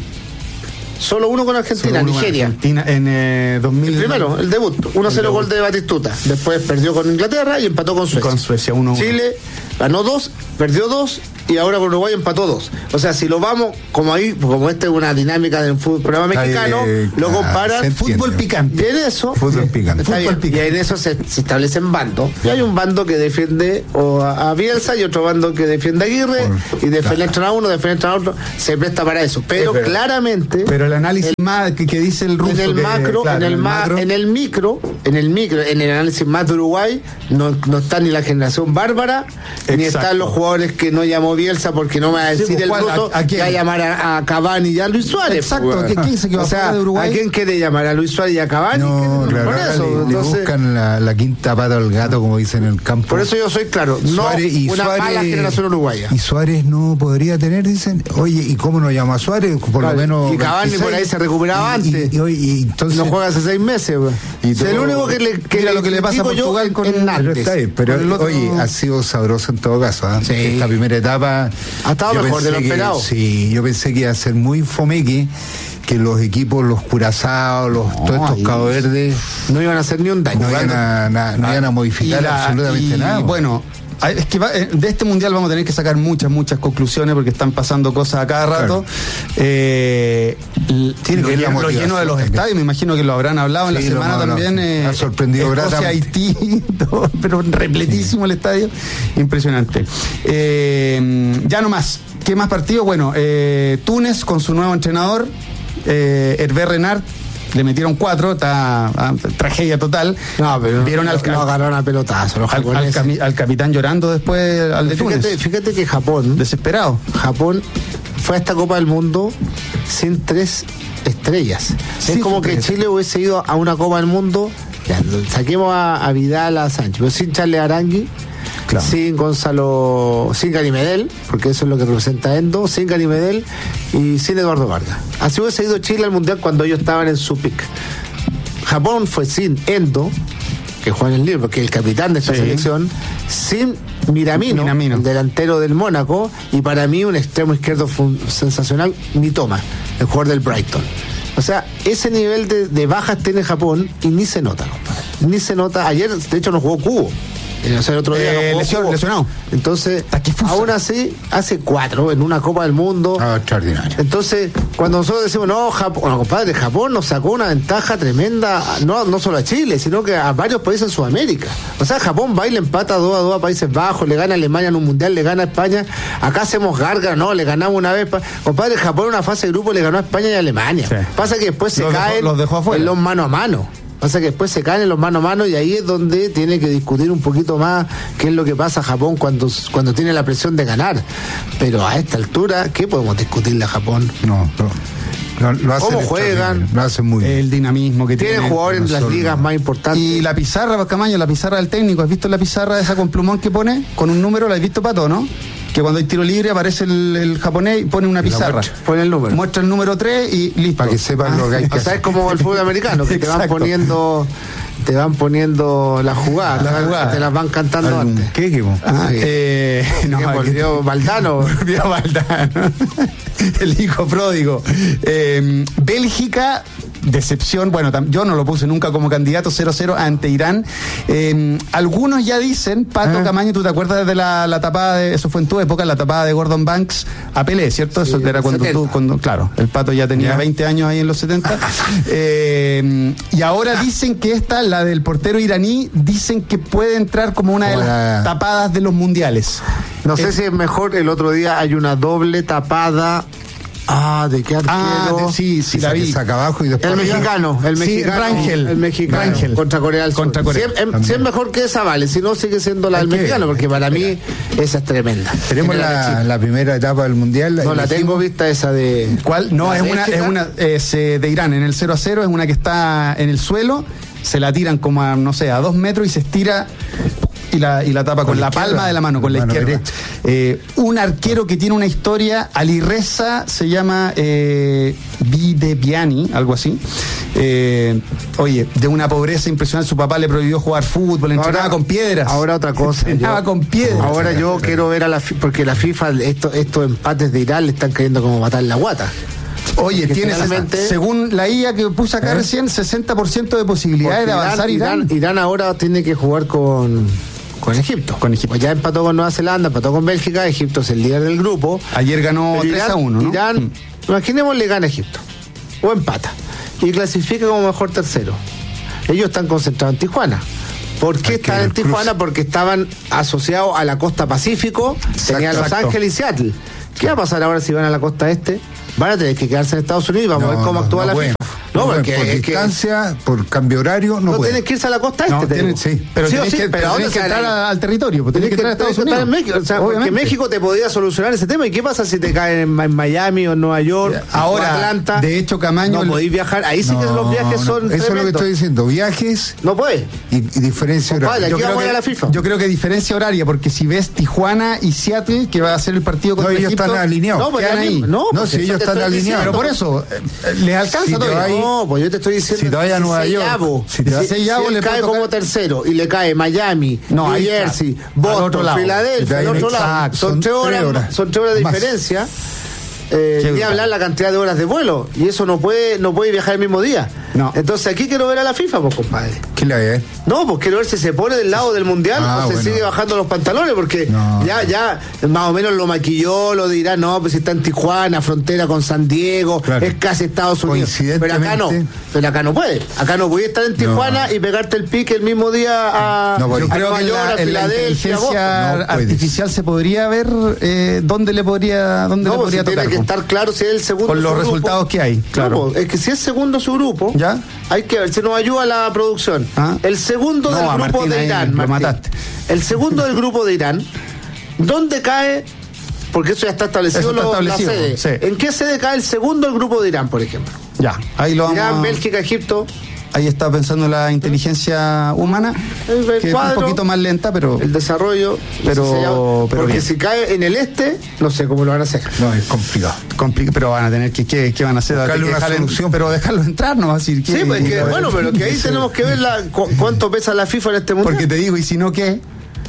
Solo uno con Argentina, uno Nigeria. Argentina en eh, dos mil. El primero, el debut. uno cero gol de Batistuta. Después perdió con Inglaterra y empató con Suecia. Con Suecia uno uno. Chile ganó dos, perdió dos y ahora con Uruguay empató dos. O sea, si lo vamos, como ahí, como esta es una dinámica del fútbol, programa mexicano, eh, lo comparan. Fútbol picante. Y en eso. Fútbol picante. Fútbol picante. Y en eso se, se establecen bandos. Y hay un bando que defiende o a, a Bielsa y otro bando que defiende a Aguirre. Por, y defenestran claro. a uno, defenestran a otro. Se presta para eso. Pero claramente. Pero el análisis el, más que, que dice el ruso. En el que, macro, claro, en, el en, el ma, macro. en el micro, en el micro, en el análisis más de Uruguay, no, no está ni la generación bárbara, Exacto. ni están los jugadores que no llamó Bielsa porque no me va a decir sí, el ruso a, a que va a llamar a, a Cavani y a Luis Suárez. Exacto, ¿quién dice que va o sea, a de Uruguay? ¿A quién quiere llamar? ¿A Luis Suárez y a Cavani? No, claro, por eso, le, entonces, le buscan la, la quinta pata al gato, como dicen en el campo. Por eso yo soy claro, no Suárez y una Suárez, mala generación uruguaya. Y Suárez no podría tener, dicen, oye, ¿y cómo no llama a Suárez? Por claro, lo menos y Cavani veintiséis, por ahí se recuperaba y, antes. Y, y, y entonces, no juega hace seis meses. Y todo, el único que le que mira lo que le pasa a Portugal con el Nantes. Pero, pero oye, ha sido sabroso en todo caso. ¿eh? Sí. Esta primera etapa ha estado mejor de lo esperado. Sí, yo pensé que iba a ser muy fomeque, que los equipos, los Curaçao, los no, todos estos Cabo Verdes no iban a hacer ni un daño. No iban a, na, no iban a modificar la, absolutamente y, nada. Bueno, es que va, de este mundial vamos a tener que sacar muchas, muchas conclusiones porque están pasando cosas a cada rato. Claro. Eh, Tiene lo, que lleno, lo lleno de los también. Estadios, me imagino que lo habrán hablado sí, en la semana no, también. Eh, ha sorprendido Escocia, Haití, todo, pero repletísimo sí. el estadio. Impresionante. Eh, ya no más. ¿Qué más partidos? Bueno, eh, Túnez con su nuevo entrenador, eh, Hervé Renard. Le metieron cuatro, está ah, tragedia total. No, pero vieron no, al, no agarraron a pelotazo los al, japoneses. Al, al capitán llorando después al de fíjate, Túnez. Fíjate que Japón, desesperado. Japón fue a esta Copa del Mundo sin tres estrellas. Sí, es como que Chile hubiese ido a una Copa del Mundo, ya, saquemos a, a Vidal, a Sánchez, pero sin Charles Arangui. Claro. Sin Gonzalo, sin Gary Medel, porque eso es lo que representa Endo, sin Gary Medel y sin Eduardo Vargas. Así hubiese ido Chile al Mundial cuando ellos estaban en su pick. Japón fue sin Endo, que juega en el libro, que es el capitán de esta sí. selección, sin Miramino, Miramino, el delantero del Mónaco, y para mí un extremo izquierdo sensacional, Mitoma, el jugador del Brighton. O sea, ese nivel de, de bajas tiene Japón y ni se nota, compadre. Ni se nota. Ayer, de hecho, no jugó Cubo. O sea, el otro día eh, no lesión, lesionado. Entonces, aún así, hace cuatro en una Copa del Mundo. Ah, extraordinario. Entonces, cuando nosotros decimos, no, Japón, bueno, compadre, Japón nos sacó una ventaja tremenda, no, no solo a Chile, sino que a varios países en Sudamérica. O sea, Japón va y le empata dos a dos a Países Bajos, le gana a Alemania en un mundial, le gana a España. Acá hacemos garga, no, le ganamos una vez. Compadre, Japón en una fase de grupo le ganó a España y a Alemania. Sí. Pasa que después se los caen dejó, los dejó en los mano a mano. Pasa que después se caen en los mano a mano y ahí es donde tiene que discutir un poquito más qué es lo que pasa a Japón cuando, cuando tiene la presión de ganar. Pero a esta altura, ¿qué podemos discutirle a Japón? No, no. Lo, lo hacen ¿Cómo juegan? Lo hacen muy bien. El dinamismo que tienen. Tienen jugadores en las ligas más importantes. Y la pizarra, Camaño, la pizarra del técnico. ¿Has visto la pizarra esa con plumón que pone? Con un número, ¿la has visto, Pato, no? Que cuando hay tiro libre aparece el, el japonés y pone una pizarra. Pone el número. Muestra el número tres y listo. Para que sepan ah, lo que hay que hacer. O sea, es como el fútbol americano, que te van poniendo... Te van poniendo las jugadas, la jugada. Te las van cantando ¿Algún antes. ¿Qué equipo? Ah, sí. eh, no, volvió Valdano. Volvió Valdano. El hijo pródigo. Eh, Bélgica decepción, bueno, tam, yo no lo puse nunca como candidato, cero cero ante Irán. Eh, algunos ya dicen, Pato, ah. Camaño, ¿tú te acuerdas de la, la tapada de, eso fue en tu época, la tapada de Gordon Banks a Pelé, ¿cierto? Sí, eso era cuando setenta. Tú, cuando, claro, el Pato ya tenía ya. veinte años ahí en los setenta. eh, y ahora dicen que esta, la del portero iraní, dicen que puede entrar como una de las tapadas de los mundiales. No sé eh, si es mejor, el otro día hay una doble tapada. Ah, ¿de qué arquero? Ah, de, sí, sí, la vi. Saca abajo y después el mexicano, el mexicano. Sí, Rangel. El mexicano. Rangel. Contra Corea del Sur. Contra Corea. Si es, si es mejor que esa, vale. Si no, sigue siendo la del mexicano, porque para mí esa es tremenda. Tenemos la, la primera etapa del mundial. No, la tengo vista esa de. ¿Cuál? No, es una, es una es, eh, de Irán, en el cero a cero, es una que está en el suelo, se la tiran como a, no sé, a dos metros y se estira. Y la, y la tapa con, con la, la palma de la mano, con la, la izquierda. Eh, un arquero que tiene una historia, Alireza, se llama eh, Videbiani, algo así. Eh, oye, de una pobreza impresionante, su papá le prohibió jugar fútbol, entrenaba ahora, con piedras. Ahora otra cosa. Entrenaba con piedras. Ahora yo claro. quiero ver a la FIFA, porque la FIFA, estos, estos empates de Irán le están queriendo como matar la guata. Oye, tiene, según la I A que puse acá ¿Eh? recién, sesenta por ciento de posibilidades de avanzar Irán, Irán. Irán ahora tiene que jugar con... Con Egipto. Con Egipto. Pues ya empató con Nueva Zelanda, empató con Bélgica, Egipto es el líder del grupo. Ayer ganó tres a uno, ¿no? Irán, mm. imaginemos, le gana a Egipto. O empata. Y clasifica como mejor tercero. Ellos están concentrados en Tijuana. ¿Por qué están en Tijuana? Cruz. Porque estaban asociados a la costa Pacífico, exacto, tenían Los exacto. Ángeles y Seattle. ¿Qué va a pasar ahora si van a la costa este? Van a tener que quedarse en Estados Unidos y vamos no, a ver cómo no, actúa no, la bueno. FIFA. No, no, porque por distancia, que, por cambio horario, no, no puede. tienes que irse a la costa este, no, tienes, sí. Pero sí, tienes sí, que, pero tenés que entrar a, al territorio, pues tenés que entrar a Estados Unidos. En México, o sea, porque México te podía solucionar ese tema. ¿Y qué pasa si te caen en, en Miami o en Nueva York ahora, o Atlanta? De hecho, Camaño, no podéis viajar. Ahí sí no, que los viajes son no, eso tremendos. es lo que estoy diciendo. Viajes. No puede. Y, y diferencia horaria. Yo creo, que, la FIFA. yo creo que diferencia horaria, porque si ves Tijuana y Seattle, que va a ser el partido contra no, ellos Egipto, están alineados. No, quedan ahí. No, no si ellos están alineados. Pero por eso, les alcanza todavía. No, pues yo te estoy diciendo. Si te vayas a Nueva York. Si te vas a Yabo, le cae como tercero y le cae Miami, no, New Jersey, Boston, Filadelfia, al otro lado. Son tres horas, son tres horas de diferencia. Eh, ni hablar la cantidad de horas de vuelo, y eso no puede no puede viajar el mismo día. No. Entonces aquí quiero ver a la FIFA, pues, compadre. ¿Qué la ve? No, pues quiero ver si se pone del lado del mundial ah, o se bueno. sigue bajando los pantalones, porque no, ya no. ya más o menos lo maquilló, lo dirá, no, pues está en Tijuana, frontera con San Diego, claro. es casi Estados Unidos. Pero acá no, pero acá no puede. Acá no puede estar en Tijuana no. y pegarte el pique el mismo día a, no, yo a creo Nueva que York, la, a Filadelfia, la inteligencia no artificial se podría ver eh, dónde le podría dónde no, le podría si tocar. Tiene que estar claro si es el segundo con los su resultados grupo. que hay, claro. No, es que si es segundo su grupo, ¿ya? Hay que ver si nos ayuda la producción. ¿Ah? El segundo no, del grupo Martín, de Irán, lo mataste. El segundo del grupo de Irán, ¿dónde cae? Porque eso ya está establecido, está lo, establecido la sede. Sí. ¿En qué sede cae el segundo del grupo de Irán, por ejemplo? Ya, ahí lo vamos. Irán, Bélgica, Egipto. Ahí está pensando la inteligencia humana, el, el que cuadro, es un poquito más lenta, pero el desarrollo, pero, pero porque bien. Si cae en el este, no sé cómo lo van a hacer. No, es complicado. Complica, pero van a tener que, ¿qué, qué van a hacer? Buscarle que una dejarle, solución, pero dejarlo entrar, no va a decir que. Sí, pues que, bueno, pero que ahí tenemos que ver la, cu cuánto pesa la FIFA en este mundial. Porque te digo, y si no, ¿qué?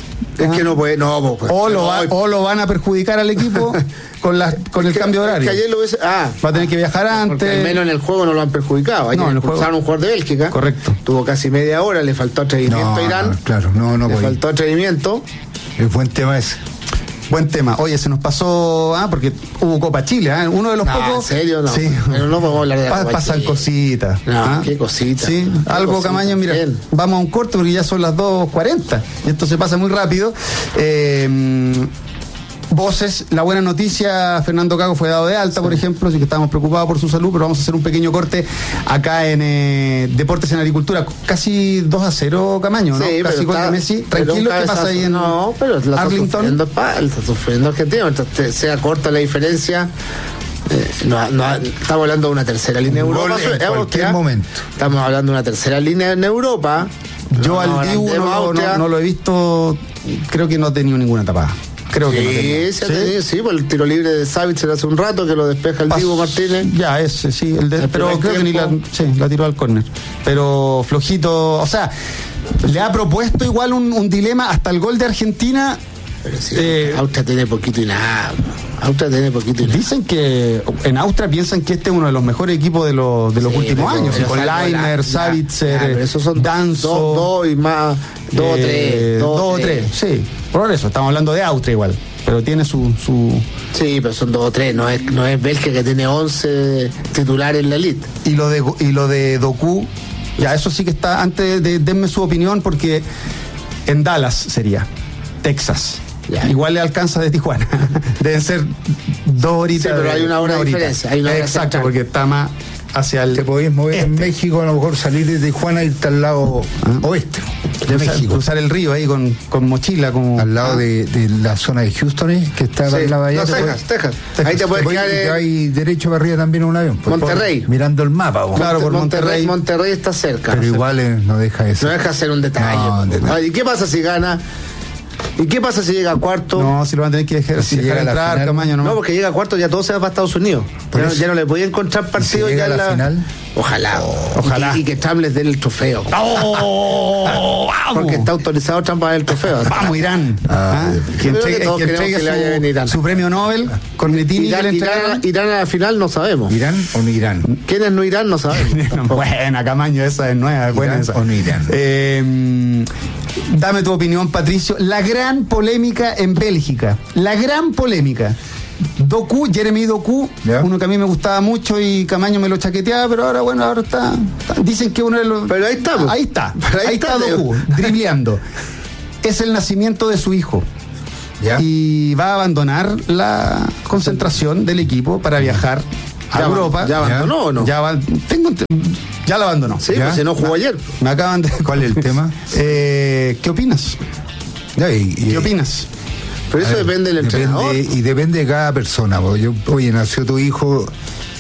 Es que no puede, no, pues, o, lo va, o lo van a perjudicar al equipo con la, con el que, cambio de horario. Que ayer lo ves, ah, va a tener que viajar antes. Al menos en el juego no lo han perjudicado. Ayer no, en el juego. Un jugador de Bélgica. Correcto. Tuvo casi media hora, le faltó atrevimiento no, a Irán. No, claro, no, no. Le voy. faltó atrevimiento. Es buen tema ese. Buen tema. Oye, se nos pasó, ah, porque hubo Copa Chile, ¿eh? Uno de los no, pocos. ¿En serio? No. Sí. Pero no podemos hablar de la pa Copa Pasan Chile. cositas. No, ¿ah? qué cositas. Sí, qué algo, cosita. Camaño, mira, bien. Vamos a un corte porque ya son las dos cuarenta. Y esto se pasa muy rápido. Eh, Voces, la buena noticia, Fernando Cago fue dado de alta, sí. por ejemplo, así que estamos preocupados por su salud, pero vamos a hacer un pequeño corte acá en eh, Deportes en Agricultura, casi dos a cero, Camaño, ¿no? Sí, casi gol de Messi. Tranquilo, ¿qué pasa ahí en no, pero la Arlington? Está sufriendo, está sufriendo Argentina, entonces sea corta la diferencia. Eh, no, no, estamos hablando de una tercera línea en Europa. En cualquier momento. Estamos hablando de una tercera línea en Europa. Yo no, al Dibu no, no, no lo he visto, creo que no ha tenido ninguna tapada. Creo sí, que no tenía. sí, ha tenido, sí, por el tiro libre de Savitzer hace un rato que lo despeja el Dibu Martínez. Ya, ese, sí, el de, el pero creo tiempo. que ni la, sí, la tiró al córner. Pero flojito, o sea, le ha propuesto igual un, un dilema hasta el gol de Argentina. Pero sí, eh, Austria tiene poquito y nada. Austria tiene poquito. Dicen que en Austria piensan que este es uno de los mejores equipos de los, de los Sí, últimos pero- años, pero con salvo Leiner, la- Savitzer, ya, pero esos son Danzo. dos, dos y más, dos o eh, tres. Dos o tres, sí. Por eso, estamos hablando de Austria igual, pero tiene su... su... Sí, pero son dos o tres, no es, no es Bélgica que tiene once titulares en la elite. Y lo de, y lo de Doku, ya eso sí que está, antes de, denme su opinión, porque en Dallas sería, Texas. Ya. Igual le alcanza de Tijuana. Deben ser dos horitas. Sí, pero hay una hora de horita. diferencia, hay una hora Exacto, central. porque está más hacia el... Te podéis mover en México, a lo mejor salir de Tijuana y irte al lado oeste de cruzar, México. cruzar el río ahí con, con mochila, como... Al lado Ah. de, de la zona de Houston, ¿eh? Que está Sí, al lado de allá. no, te Texas, puedes- Texas. Texas. Ahí te puedes puedes- quedar y te en- hay derecho para arriba también a un avión. pues, Monterrey. por- mirando el mapa. vos. Claro, por Monterrey. Monterrey. Monterrey está cerca. Pero igual eh, no deja eso. No deja hacer un detalle. No, un detalle. Ah, ¿Y qué pasa si gana? ¿Y qué pasa si llega a cuarto? No, si lo van a tener que dejar, Si dejar llega a la entrar, final. Camaño, ¿no? No, porque llega a cuarto ya todo se va para Estados Unidos. Por Ya no, eso. ya no le podía encontrar partido Si llega ya a en la final. Ojalá. Ojalá. Y, que- y que Trump les dé el trofeo. ¡Oh! ¡Vamos! Porque está autorizado Trump para dar el trofeo. Vamos, Irán. Ah, ¿Ah? Dios. Que Yo creo entregue, que todos que queremos entregue que le vaya bien a Irán. su, su premio Nobel con Netini. Irán, que le Irán, entregaron. Irán a la final no sabemos. ¿Irán o no Irán? ¿Quiénes no irán? No sabemos. Buena, Camaño, esa es nueva, buena ¿Irán esa. o no Irán? Eh, dame tu opinión, Patricio. La gran polémica en Bélgica. La gran polémica. Doku, Jeremy Doku, Ya. uno que a mí me gustaba mucho y Camaño me lo chaqueteaba, pero ahora, bueno, ahora está. está- dicen que uno de los. Pero ahí está, pues. Ahí está. Pero ahí ahí está, está Doku, dribleando. Es el nacimiento de su hijo. ¿Ya? Y va a abandonar la concentración del equipo para viajar a Ya va- Europa. ¿Ya abandonó o no? Ya, va- tengo, ent- ya la abandonó. Sí, ¿Ya? pues si no jugó ayer. Me acaban de. ¿Cuál es el tema? Eh, ¿Qué opinas? Ya, y- y- ¿Qué opinas? Pero eso A ver, depende del entrenador. depende- y depende de cada persona. po. Yo, oye, nació tu hijo